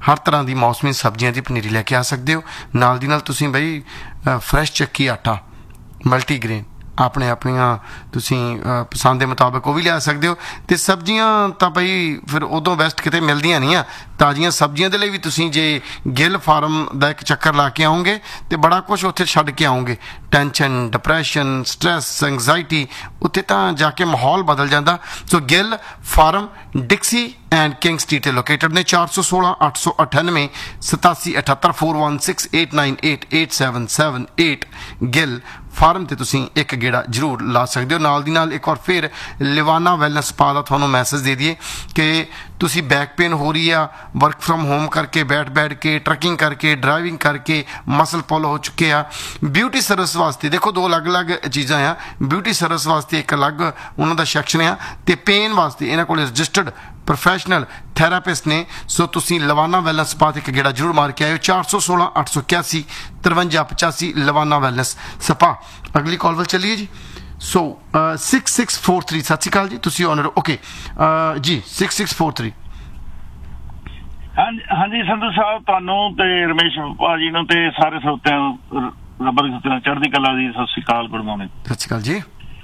ਹਰ ਤਰ੍ਹਾਂ ਦੀ ਮੌਸਮੀ ਸਬਜ਼ੀਆਂ ਦੀ ਪਨੀਰੀ ਲੈ ਕੇ ਆ ਸਕਦੇ ਹੋ। ਨਾਲ ਦੀ ਨਾਲ ਤੁਸੀਂ ਬਈ ਫਰੈਸ਼ ਚੱਕੀ ਆਟਾ ਮਲਟੀਗ੍ਰੇਨ ਆਪਣੇ ਆਪਣੀਆਂ ਤੁਸੀਂ ਪਸੰਦ ਦੇ ਮੁਤਾਬਕ ਉਹ ਵੀ ਲਿਆ ਸਕਦੇ ਹੋ। ਅਤੇ ਸਬਜ਼ੀਆਂ ਤਾਂ ਬਈ ਫਿਰ ਉਦੋਂ ਬੈਸਟ ਕਿਤੇ ਮਿਲਦੀਆਂ ਨਹੀਂ ਆ। ਤਾਜ਼ੀਆਂ ਸਬਜ਼ੀਆਂ ਦੇ ਲਈ ਵੀ ਤੁਸੀਂ ਜੇ ਗਿੱਲ ਫਾਰਮ ਦਾ ਇੱਕ ਚੱਕਰ ਲਾ ਕੇ ਆਓਗੇ ਤਾਂ ਬੜਾ ਕੁਛ ਉੱਥੇ ਛੱਡ ਕੇ ਆਓਗੇ। ਟੈਨਸ਼ਨ, ਡਿਪਰੈਸ਼ਨ, ਸਟ੍ਰੈਸ, ਐਂਗਜ਼ਾਇਟੀ, ਉੱਥੇ ਤਾਂ ਜਾ ਕੇ ਮਾਹੌਲ ਬਦਲ ਜਾਂਦਾ। ਸੋ Gill farm ਡਿਕਸੀ and king street 'ਤੇ ਲੋਕੇਟਡ ਨੇ। ਚਾਰ ਸੌ ਸੋਲਾਂ ਅੱਠ ਸੌ ਅਠਾਨਵੇਂ ਸਤਾਸੀ ਅਠੱਤਰ four one six eight nine eight eight seven seven eight Gill farm 'ਤੇ ਤੁਸੀਂ ਇੱਕ ਗੇੜਾ ਜ਼ਰੂਰ ਲਾ ਸਕਦੇ ਹੋ। ਨਾਲ ਦੀ ਨਾਲ ਇੱਕ ਵਾਰ ਫਿਰ ਲਿਵਾਨਾ ਵੈਲਨੈਸ ਸਪਾ ਦਾ ਤੁਹਾਨੂੰ ਮੈਸੇਜ ਦੇ ਦਈਏ ਕਿ ਤੁਸੀਂ ਬੈਕ ਪੇਨ ਹੋ ਰਹੀ ਆ, ਵਰਕ ਫਰੋਮ ਹੋਮ ਕਰਕੇ, ਬੈਠ ਬੈਠ ਕੇ, ਟਰੱਕਿੰਗ ਕਰਕੇ, ਡਰਾਈਵਿੰਗ ਕਰਕੇ ਮਸਲ ਪੁੱਲ ਹੋ ਚੁੱਕੇ ਆ। ਬਿਊਟੀ ਸਰਵਿਸ ਵਾਸਤੇ ਦੇਖੋ ਦੋ ਅਲੱਗ-ਅਲੱਗ ਚੀਜ਼ਾਂ ਆ। ਬਿਊਟੀ ਸਰਵਿਸ ਵਾਸਤੇ ਇੱਕ ਅਲੱਗ ਉਹਨਾਂ ਦਾ ਸੈਕਸ਼ਨ ਆ, ਅਤੇ ਪੇਨ ਵਾਸਤੇ ਇਹਨਾਂ ਕੋਲ ਰਜਿਸਟਰਡ ਪ੍ਰੋਫੈਸ਼ਨਲ ਥੈਰਾਪਿਸਟ ਨੇ। ਸੋ ਤੁਸੀਂ ਲਵਾਨਾ ਵੈਲਨੈਸ ਸਪਾ 'ਤੇ ਇੱਕ ਗੇੜਾ ਜ਼ਰੂਰ ਮਾਰ ਕੇ ਆਇਓ। ਚਾਰ ਸੌ ਸੋਲਾਂ ਅੱਠ ਸੌ ਇਕਿਆਸੀ ਤਰਵੰਜਾ ਪਚਾਸੀ ਲਵਾਨਾ ਵੈਲਨੈਸ ਸਪਾ। ਅਗਲੀ ਕਾਲ ਵੱਲ ਚੱਲੀਏ ਜੀ। ਸੋ ਸਿਕਸ ਸਿਕਸ ਫੋਰ ਥ੍ਰੀ, ਸਤਿ ਸ਼੍ਰੀ ਅਕਾਲ ਜੀ, ਤੁਸੀਂ owner okay G six six four three. ਹਾਂਜੀ ਹਾਂਜੀ ਸੰਧੂ ਸਾਹਿਬ, ਤੁਹਾਨੂੰ ਤੇ ਰਮੇਸ਼ ਭਾਜੀ ਨੂੰ ਤੇ ਸਾਰੇ ਸਰੋਤਿਆਂ ਨੂੰ ਰੱਬ ਦੀ ਸੁੱਤੇ ਚੜ੍ਹਦੀ ਕਲਾ ਦੀ ਸਤਿ ਸ਼੍ਰੀ ਅਕਾਲ, ਗੁੱਡ ਮਾਰਨਿੰਗ। ਸਤਿ ਸ਼੍ਰੀ ਅਕਾਲ ਜੀ।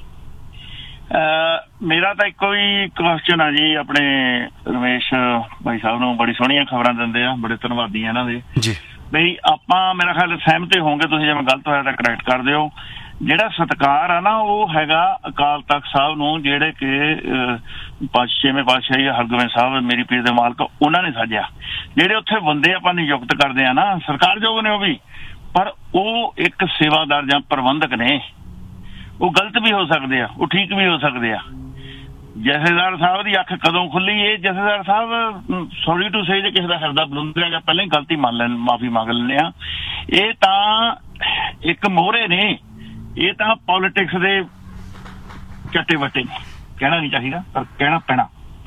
ਮੇਰਾ ਤਾਂ ਇੱਕੋ ਹੀ ਕੁਐਸਚਨ ਆ ਜੀ, ਆਪਣੇ ਰਮੇਸ਼ ਭਾਈ ਸਾਹਿਬ ਨੂੰ ਬੜੀ ਸੋਹਣੀਆਂ ਖਬਰਾਂ ਦਿੰਦੇ ਆ, ਬੜੇ ਧੰਨਵਾਦੀ ਆ ਇਹਨਾਂ ਦੇ ਜੀ। ਬਈ ਆਪਾਂ ਮੇਰਾ ਖਿਆਲ ਸਹਿਮਤ ਹੋਣਗੇ, ਤੁਸੀਂ ਜਿਵੇਂ ਗਲਤ ਹੋਇਆ ਤਾਂ ਕਰੈਕਟ ਕਰ ਦਿਓ। ਜਿਹੜਾ ਸਤਿਕਾਰ ਆ ਨਾ ਉਹ ਹੈਗਾ ਅਕਾਲ ਤਖਤ ਸਾਹਿਬ ਨੂੰ, ਜਿਹੜੇ ਕਿ ਛੇਵੇਂ ਪਾਤਸ਼ਾਹੀ ਹਰਗੋਬਿੰਦ ਸਾਹਿਬ ਮੇਰੀ ਪੀਰ ਦੇ ਮਾਲਕ ਉਹਨਾਂ ਨੇ ਸਾਜਿਆ। ਜਿਹੜੇ ਉੱਥੇ ਬੰਦੇ ਆਪਾਂ ਨਿਯੁਕਤ ਕਰਦੇ ਆ ਨਾ, ਸਰਕਾਰਯੋਗ ਨੇ ਉਹ ਵੀ, ਪਰ ਉਹ ਇੱਕ ਸੇਵਾਦਾਰ ਜਾਂ ਪ੍ਰਬੰਧਕ ਨੇ। ਉਹ ਗਲਤ ਵੀ ਹੋ ਸਕਦੇ ਆ, ਉਹ ਠੀਕ ਵੀ ਹੋ ਸਕਦੇ ਆ। ਜਥੇਦਾਰ ਸਾਹਿਬ ਦੀ ਅੱਖ ਕਦੋਂ ਖੁੱਲੀ? ਇਹ ਜਥੇਦਾਰ ਸਾਹਿਬ ਸੌਰੀ ਟੂ ਸੇ ਜੇ ਕਿਸੇ ਦਾ ਹਿਰਦਾ ਬੁਲੰਦ ਰਿਹਾ ਜਾਂ ਪਹਿਲਾਂ ਹੀ ਗਲਤੀ ਮੰਨ ਲੈਣ, ਮਾਫੀ ਮੰਗ ਲੈਂਦੇ ਆ। ਇਹ ਤਾਂ ਇੱਕ ਮੋਹਰੇ ਨੇ, ਇਹ ਤਾਂ ਪੋਲੀਟਿਕਸ ਦੇ ਚੱਟੇ ਵੱਟੇ ਨੇ। ਕਹਿਣਾ ਨਹੀਂ ਚਾਹੀਦਾ ਪਰ ਕਹਿਣਾ ਪੈਣਾ।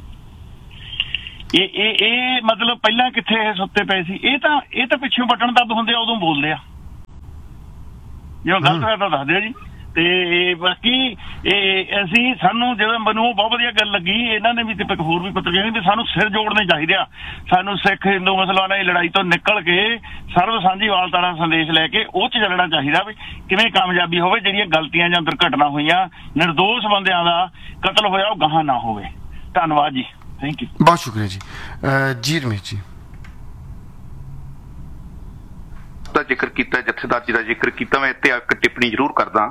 ਇਹ ਇਹ ਇਹ ਮਤਲਬ ਪਹਿਲਾਂ ਕਿੱਥੇ ਇਹ ਸੁੱਤੇ ਪਏ ਸੀ? ਇਹ ਤਾਂ ਇਹ ਤਾਂ ਪਿੱਛੋਂ ਬਟਨ ਦੱਬ ਹੁੰਦੇ ਆ ਉਦੋਂ ਬੋਲਦੇ ਆ। ਜਿਵੇਂ ਗਲਤ ਹੋਇਆ ਤਾਂ ਦੱਸ ਦਿਓ ਜੀ। ਤੇ ਬਾਕੀ ਇਹ ਅਸੀਂ ਸਾਨੂੰ ਜਦੋਂ ਮੈਨੂੰ ਬਹੁਤ ਵਧੀਆ ਗੱਲ ਲੱਗੀ, ਇਹਨਾਂ ਨੇ ਵੀ ਤੇ ਹੋਰ ਵੀ ਪੱਤਰਕਾਰ ਨੇ ਵੀ ਸਾਨੂੰ ਸਿਰ ਜੋੜਨੇ ਚਾਹੀਦੇ ਆ। ਸਾਨੂੰ ਸਿੱਖ ਹਿੰਦੂ ਮੁਸਲਮਾਨਾਂ ਦੀ ਲੜਾਈ ਤੋਂ ਨਿਕਲ ਕੇ ਸਰਬ ਸਾਂਝੀਵਾਲਤਾ ਦਾ ਸੰਦੇਸ਼ ਲੈ ਕੇ ਉਹ 'ਚ ਚੱਲਣਾ ਚਾਹੀਦਾ ਵੀ ਕਿਵੇਂ ਕਾਮਯਾਬੀ ਹੋਵੇ, ਜਿਹੜੀਆਂ ਗਲਤੀਆਂ ਜਾਂ ਦੁਰਘਟਨਾ ਹੋਈਆਂ, ਨਿਰਦੋਸ਼ ਬੰਦਿਆਂ ਦਾ ਕਤਲ ਹੋਇਆ, ਉਹ ਗਾਹਾਂ ਨਾ ਹੋਵੇ। ਧੰਨਵਾਦ ਜੀ, ਥੈਂਕ ਯੂ। ਬਹੁਤ ਸ਼ੁਕਰੀਆ ਜੀ। ਜੀ ਰਮੇਸ਼ ਜੀ ਦਾ ਜ਼ਿਕਰ ਕੀਤਾ, ਜਥੇਦਾਰ ਜੀ ਦਾ ਜ਼ਿਕਰ ਕੀਤਾ, ਮੈਂ ਇੱਥੇ ਇੱਕ ਟਿੱਪਣੀ ਜ਼ਰੂਰ ਕਰਦਾ।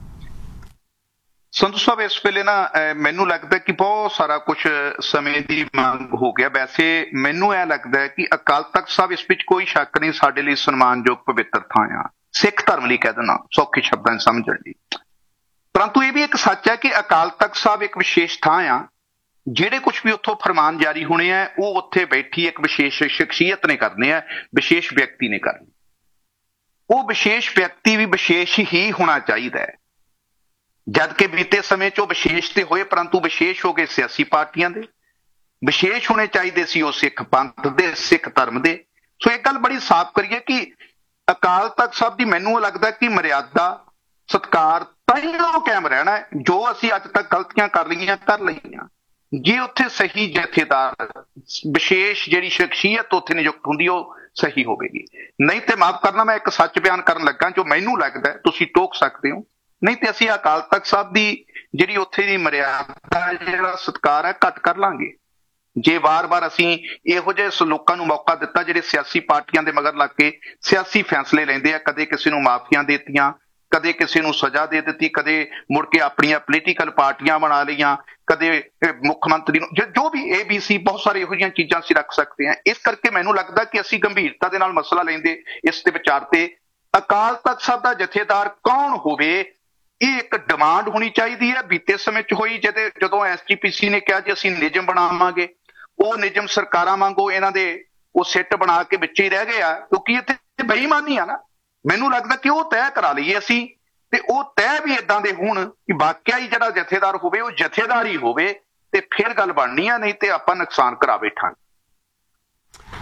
ਸੰਧੂ ਸਾਹਿਬ, ਇਸ ਵੇਲੇ ਨਾ ਮੈਨੂੰ ਲੱਗਦਾ ਕਿ ਬਹੁਤ ਸਾਰਾ ਕੁਝ ਸਮੇਂ ਦੀ ਮੰਗ ਹੋ ਗਿਆ। ਵੈਸੇ ਮੈਨੂੰ ਇਹ ਲੱਗਦਾ ਹੈ ਕਿ ਅਕਾਲ ਤਖਤ ਸਾਹਿਬ, ਇਸ ਵਿੱਚ ਕੋਈ ਸ਼ੱਕ ਨਹੀਂ, ਸਾਡੇ ਲਈ ਸਨਮਾਨਯੋਗ ਪਵਿੱਤਰ ਥਾਂ ਆ। ਸਿੱਖ ਧਰਮ ਲਈ ਕਹਿ ਦੇਣਾ ਸੌਖੇ ਸ਼ਬਦਾਂ ਚ ਸਮਝਣ ਲਈ। ਪਰੰਤੂ ਇਹ ਵੀ ਇੱਕ ਸੱਚ ਹੈ ਕਿ ਅਕਾਲ ਤਖਤ ਸਾਹਿਬ ਇੱਕ ਵਿਸ਼ੇਸ਼ ਥਾਂ ਆ। ਜਿਹੜੇ ਕੁਝ ਵੀ ਉੱਥੋਂ ਫਰਮਾਨ ਜਾਰੀ ਹੋਣੇ ਆ, ਉਹ ਉੱਥੇ ਬੈਠੀ ਇੱਕ ਵਿਸ਼ੇਸ਼ ਸ਼ਖਸੀਅਤ ਨੇ ਕਰਨੇ ਆ, ਵਿਸ਼ੇਸ਼ ਵਿਅਕਤੀ ਨੇ ਕਰਨੇ। ਉਹ ਵਿਸ਼ੇਸ਼ ਵਿਅਕਤੀ ਵੀ ਵਿਸ਼ੇਸ਼ ਹੀ ਹੋਣਾ ਚਾਹੀਦਾ ਹੈ। ਜਦ ਕਿ ਬੀਤੇ ਸਮੇਂ 'ਚ ਉਹ ਵਿਸ਼ੇਸ਼ ਤੇ ਹੋਏ, ਪਰੰਤੂ ਵਿਸ਼ੇਸ਼ ਹੋ ਗਏ ਸਿਆਸੀ ਪਾਰਟੀਆਂ ਦੇ, ਵਿਸ਼ੇਸ਼ ਹੋਣੇ ਚਾਹੀਦੇ ਸੀ ਉਹ ਸਿੱਖ ਪੰਥ ਦੇ, ਸਿੱਖ ਧਰਮ ਦੇ। ਸੋ ਇਹ ਗੱਲ ਬੜੀ ਸਾਫ਼ ਕਰੀਏ ਕਿ ਅਕਾਲ ਤਖਤ ਸਾਹਿਬ ਦੀ ਮੈਨੂੰ ਲੱਗਦਾ ਕਿ ਮਰਿਆਦਾ, ਸਤਿਕਾਰ ਤਾਂ ਹੀ ਉਹ ਕਾਇਮ ਰਹਿਣਾ ਹੈ। ਜੋ ਅਸੀਂ ਅੱਜ ਤੱਕ ਗਲਤੀਆਂ ਕਰ ਲਈਆਂ ਕਰ ਲਈਆਂ, ਜੇ ਉੱਥੇ ਸਹੀ ਜਥੇਦਾਰ, ਵਿਸ਼ੇਸ਼ ਜਿਹੜੀ ਸ਼ਖਸੀਅਤ ਉੱਥੇ ਨਿਯੁਕਤ ਹੁੰਦੀ, ਉਹ ਸਹੀ ਹੋਵੇਗੀ। ਨਹੀਂ ਤੇ ਮਾਫ ਕਰਨਾ, ਮੈਂ ਇੱਕ ਸੱਚ ਬਿਆਨ ਕਰਨ ਲੱਗਾ ਜੋ ਮੈਨੂੰ ਲੱਗਦਾ, ਤੁਸੀਂ ਟੋਕ ਸਕਦੇ ਹੋ। ਨਹੀਂ ਤੇ ਅਸੀਂ ਅਕਾਲ ਤਖਤ ਸਾਹਿਬ ਦੀ ਜਿਹੜੀ ਉੱਥੇ ਦੀ ਮਰਿਆਦਾ, ਜਿਹੜਾ ਸਤਿਕਾਰ ਹੈ, ਘੱਟ ਕਰ ਲਾਂਗੇ ਜੇ ਵਾਰ-ਵਾਰ ਅਸੀਂ ਇਹੋ ਜਿਹੇ ਲੋਕਾਂ ਨੂੰ ਮੌਕਾ ਦਿੱਤਾ ਜਿਹੜੇ ਸਿਆਸੀ ਪਾਰਟੀਆਂ ਦੇ ਮਗਰ ਲੱਗ ਕੇ ਸਿਆਸੀ ਫੈਸਲੇ ਲੈਂਦੇ ਆ। ਕਦੇ ਕਿਸੇ ਨੂੰ ਮਾਫੀਆਂ ਦੇ ਦਿੱਤੀਆਂ, ਕਦੇ ਕਿਸੇ ਨੂੰ ਸਜ਼ਾ ਦੇ ਦਿੱਤੀ, ਕਦੇ ਮੁੜ ਕੇ ਆਪਣੀਆਂ ਪੋਲੀਟੀਕਲ ਪਾਰਟੀਆਂ ਬਣਾ ਲਈਆਂ, ਕਦੇ ਮੁੱਖ ਮੰਤਰੀ ਨੂੰ, ਜੋ ਵੀ ਏ ਬੀ ਸੀ, ਬਹੁਤ ਸਾਰੇ ਇਹੋ ਜਿਹੀਆਂ ਚੀਜ਼ਾਂ ਅਸੀਂ ਰੱਖ ਸਕਦੇ ਹਾਂ। ਇਸ ਕਰਕੇ ਮੈਨੂੰ ਲੱਗਦਾ ਕਿ ਅਸੀਂ ਗੰਭੀਰਤਾ ਦੇ ਨਾਲ ਮਸਲਾ ਲੈਂਦੇ, ਇਸ ਦੇ ਵਿਚਾਰ ਤੇ ਅਕਾਲ ਤਖਤ ਸਾਹਿਬ ਦਾ ਜਥੇਦਾਰ ਕੌਣ ਹੋਵੇ, ਇਹ ਇੱਕ ਡਿਮਾਂਡ ਹੋਣੀ ਚਾਹੀਦੀ ਹੈ। ਬੀਤੇ ਸਮੇਂ 'ਚ ਹੋਈ ਜਿਹਦੇ ਜਦੋਂ ਐਸ ਜੀ ਪੀ ਸੀ ਨੇ ਕਿਹਾ ਜੀ ਅਸੀਂ ਨਿਯਮ ਬਣਾਵਾਂਗੇ, ਉਹ ਨਿਯਮ ਸਰਕਾਰਾਂ ਵਾਂਗੂ ਇਹਨਾਂ ਦੇ ਉਹ ਸਿੱਟ ਬਣਾ ਕੇ ਵਿੱਚ ਹੀ ਰਹਿ ਗਏ ਆ, ਕਿਉਂਕਿ ਇੱਥੇ ਬੇਈਮਾਨੀ ਆ ਨਾ। ਮੈਨੂੰ ਲੱਗਦਾ ਕਿ ਉਹ ਤੈਅ ਕਰਾ ਲਈਏ ਅਸੀਂ, ਤੇ ਉਹ ਤੈਅ ਵੀ ਏਦਾਂ ਦੇ ਹੋਣ ਕਿ ਵਾਕਿਆ ਹੀ ਜਿਹੜਾ ਜਥੇਦਾਰ ਹੋਵੇ ਉਹ ਜਥੇਦਾਰ ਹੀ ਹੋਵੇ, ਤੇ ਫਿਰ ਗੱਲ ਬਣਨੀ ਆ। ਨਹੀਂ ਤੇ ਆਪਾਂ ਨੁਕਸਾਨ ਕਰਾ ਬੈਠਾਂਗੇ।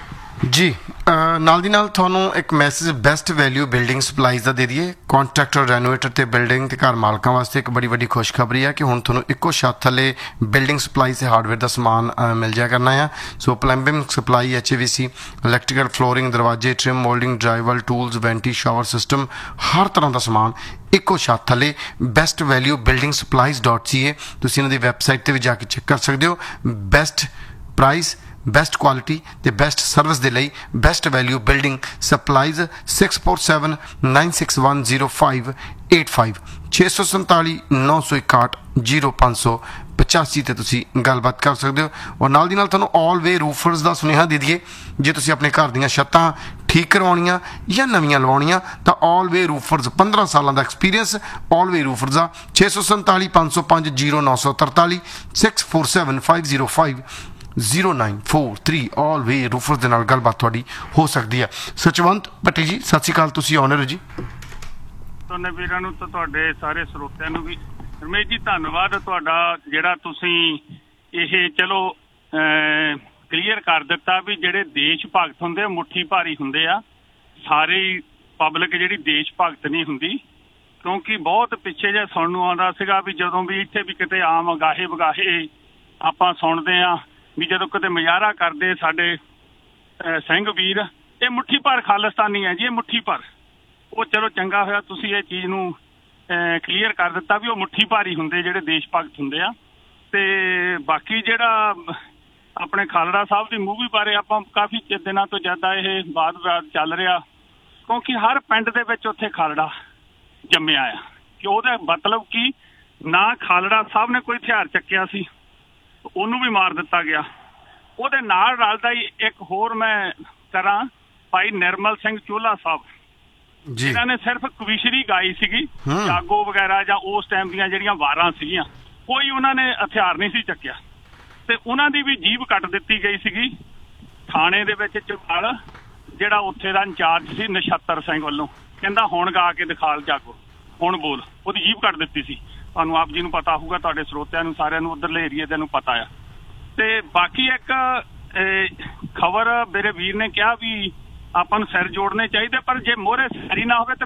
ਜੀ ਅਹ ਨਾਲ ਦੀ ਨਾਲ ਤੁਹਾਨੂੰ ਇੱਕ message best value building supplies ਦਾ ਦੇ ਦਈਏ। ਕੰਟਰੈਕਟਰ, ਰੈਨੋਵੇਟਰ ਤੇ ਬਿਲਡਿੰਗ ਤੇ ਘਰ ਮਾਲਕਾਂ ਵਾਸਤੇ ਇੱਕ ਬੜੀ ਵੱਡੀ ਖੁਸ਼ਖਬਰੀ ਹੈ ਕਿ ਹੁਣ ਤੁਹਾਨੂੰ ਇੱਕੋ ਛੱਤ ਥੱਲੇ ਬਿਲਡਿੰਗ ਸਪਲਾਈ ਤੇ ਹਾਰਡਵੇਅਰ ਦਾ ਸਮਾਨ ਅਹ ਮਿਲ ਜਾਇਆ ਕਰਨਾ ਆ। ਸੋ plumbing supply, H A we C, electrical, flooring, ਦਰਵਾਜ਼ੇ, trim, moulding, ਡਰਾਈਵਲ, tools, ਵੈਂਟੀ, shower system, ਹਰ ਤਰ੍ਹਾਂ ਦਾ ਸਮਾਨ ਇੱਕੋ ਛੱਤ ਥੱਲੇ best value building supplies dot ਸੀ ਏ। ਤੁਸੀਂ ਇਹਨਾਂ ਦੀ ਵੈਬਸਾਈਟ ਤੇ ਵੀ ਜਾ ਕੇ ਚੈੱਕ ਕਰ ਸਕਦੇ ਹੋ। ਬੈਸਟ ਪ੍ਰਾਈਸ, ਬੈਸਟ ਕੁਆਲਿਟੀ ਤੇ ਬੈਸਟ ਸਰਵਿਸ ਦੇ ਲਈ best value building supplies six four seven nine six one zero five eight five ਛੇ ਸੌ ਸੰਤਾਲੀ ਨੌ ਸੌ ਇਕਾਹਠ ਜ਼ੀਰੋ ਪੰਜ ਸੌ ਪਚਾਸੀ ਤੇ ਤੁਸੀਂ ਗੱਲਬਾਤ ਕਰ ਸਕਦੇ ਹੋ। ਔਰ ਨਾਲ ਦੀ ਨਾਲ ਤੁਹਾਨੂੰ ਆਲ ਵੇ ਰੂਫਰਸ ਦਾ ਸੁਨੇਹਾ ਦੇ ਦਈਏ, ਜੇ ਤੁਸੀਂ ਆਪਣੇ ਘਰ ਦੀਆਂ ਛੱਤਾਂ ਠੀਕ ਕਰਵਾਉਣੀਆਂ ਜਾਂ ਨਵੀਆਂ ਲਵਾਉਣੀਆਂ ਤਾਂ ਆਲ ਵੇ ਰੂਫਰਸ ਪੰਦਰਾਂ ਸਾਲਾਂ ਦਾ ਐਕਸਪੀਰੀਅੰਸ ਆਲ ਵੇ ਰੂਫਰਸ ਦਾ ਛੇ ਸੌ ਸੰਤਾਲੀ ਪੰਜ ਸੌ ਪੰਜ ਜ਼ੀਰੋ ਨੌ ਸੌ ਤਰਤਾਲੀ six four seven five zero five zero nine four three ਆਲ ਵੇ ਰੂਫਰਸ ਦੇ ਨਾਲ ਗੱਲਬਾਤ ਤੁਹਾਡੀ ਹੋ ਸਕਦੀ ਹੈ। ਸਚਵੰਤ ਭੱਟੀ ਜੀ, ਸਤਿ ਸ਼੍ਰੀ ਅਕਾਲ, ਤੁਸੀਂ ਆਨਰ ਜੀ। ਤੁਹਾਡੇ ਵੀਰਾਂ ਨੂੰ ਤਾਂ ਤੁਹਾਡੇ ਸਾਰੇ ਸਰੋਤਿਆਂ ਨੂੰ ਵੀ ਰਮੇਸ਼ ਜੀ ਧੰਨਵਾਦ ਤੁਹਾਡਾ, ਜਿਹੜਾ ਤੁਸੀਂ ਇਹ ਚਲੋ ਕਲੀਅਰ ਕਰ ਦਿੱਤਾ ਵੀ ਜਿਹੜੇ ਦੇਸ਼ ਭਗਤ ਹੁੰਦੇ ਆ ਮੁੱਠੀ ਭਾਰੀ ਹੁੰਦੇ ਆ। ਸਾਰੀ ਪਬਲਿਕ ਜਿਹੜੀ ਦੇਸ਼ ਭਗਤ ਨਹੀਂ ਹੁੰਦੀ, ਕਿਉਂਕਿ ਬਹੁਤ ਪਿੱਛੇ ਜੇ ਸੁਣਨ ਨੂੰ ਆਉਂਦਾ ਸੀਗਾ ਵੀ ਜਦੋਂ ਵੀ ਇੱਥੇ ਵੀ ਕਿਤੇ ਆਮ ਅਗਾਹੇ ਵਗਾਹੇ ਆਪਾਂ ਸੁਣਦੇ ਆ ਵੀ ਜਦੋਂ ਕਿਤੇ ਮੁਜ਼ਾਹਰਾ ਕਰਦੇ ਸਾਡੇ ਸਿੰਘ ਵੀਰ, ਇਹ ਮੁੱਠੀ ਭਰ ਖਾਲਿਸਤਾਨੀ ਹੈ ਜੀ, ਇਹ ਮੁੱਠੀ ਭਰ। ਉਹ ਚਲੋ ਚੰਗਾ ਹੋਇਆ ਤੁਸੀਂ ਇਹ ਚੀਜ਼ ਨੂੰ ਕਲੀਅਰ ਕਰ ਦਿੱਤਾ ਵੀ ਉਹ ਮੁੱਠੀ ਭਾਰੀ ਹੁੰਦੇ ਜਿਹੜੇ ਦੇਸ਼ ਭਗਤ ਹੁੰਦੇ ਆ। ਤੇ ਬਾਕੀ ਜਿਹੜਾ ਆਪਣੇ ਖਾਲੜਾ ਸਾਹਿਬ ਦੀ ਮੂਵੀ ਬਾਰੇ ਆਪਾਂ ਕਾਫੀ ਦਿਨਾਂ ਤੋਂ ਜ਼ਿਆਦਾ ਇਹ ਬਾਤ ਬਾਤ ਚੱਲ ਰਿਹਾ, ਕਿਉਂਕਿ ਹਰ ਪਿੰਡ ਦੇ ਵਿੱਚ ਉੱਥੇ ਖਾਲੜਾ ਜੰਮਿਆ ਆ। ਕਿ ਉਹਦਾ ਮਤਲਬ ਕਿ ਨਾ ਖਾਲੜਾ ਸਾਹਿਬ ਨੇ ਕੋਈ ਹਥਿਆਰ ਚੱਕਿਆ ਸੀ, ਉਹਨੂੰ ਵੀ ਮਾਰ ਦਿੱਤਾ ਗਿਆ। ਉਹਦੇ ਨਾਲ ਰਲਦਾ ਹੀ ਇੱਕ ਹੋਰ ਮੈਂ ਕਰਾਂ, ਭਾਈ ਨਿਰਮਲ ਸਿੰਘ ਚੋਲਾ ਸਾਹਿਬ, ਜਿਨ੍ਹਾਂ ਨੇ ਸਿਰਫ ਕਵਿਸ਼ਰੀ ਗਾਈ ਸੀਗੀ, ਜਾਗੋ ਵਗੈਰਾ ਜਾਂ ਉਸ ਟਾਈਮ ਦੀਆਂ ਜਿਹੜੀਆਂ ਵਾਰਾਂ ਸੀਗੀਆਂ, ਕੋਈ ਉਹਨਾਂ ਨੇ ਹਥਿਆਰ ਨਹੀਂ ਸੀ ਚੱਕਿਆ ਤੇ ਉਹਨਾਂ ਦੀ ਵੀ ਜੀਭ ਕੱਟ ਦਿੱਤੀ ਗਈ ਸੀਗੀ ਥਾਣੇ ਦੇ ਵਿੱਚ। ਚੌਪਾਲ ਜਿਹੜਾ ਉੱਥੇ ਦਾ ਇੰਚਾਰਜ ਸੀ ਨਛੱਤਰ ਸਿੰਘ ਵੱਲੋਂ, ਕਹਿੰਦਾ ਹੁਣ ਗਾ ਕੇ ਦਿਖਾਲ ਜਾਗੋ, ਹੁਣ ਬੋਲ, ਉਹਦੀ ਜੀਭ ਕੱਟ ਦਿੱਤੀ ਸੀ। ਤੁਹਾਨੂੰ ਆਪ ਜੀ ਨੂੰ ਪਤਾ ਹੋਊਗਾ, ਤੁਹਾਡੇ ਸਰੋਤਿਆਂ ਨੂੰ ਸਾਰਿਆਂ ਨੂੰ ਉੱਧਰਲੇ ਏਰੀਏ ਦੇ ਨੂੰ ਪਤਾ ਆ। ਤੇ ਬਾਕੀ ਇੱਕ ਖਬਰ ਮੇਰੇ ਵੀਰ ਨੇ ਕਿਹਾ ਵੀ ਆਪਾਂ ਨੂੰ ਸਿਰ ਜੋੜਨੇ ਚਾਹੀਦੇ, ਪਰ ਜੇ ਮੋਹਰੇ ਸੈਰੀ ਨਾ ਹੋਵੇ ਤਾਂ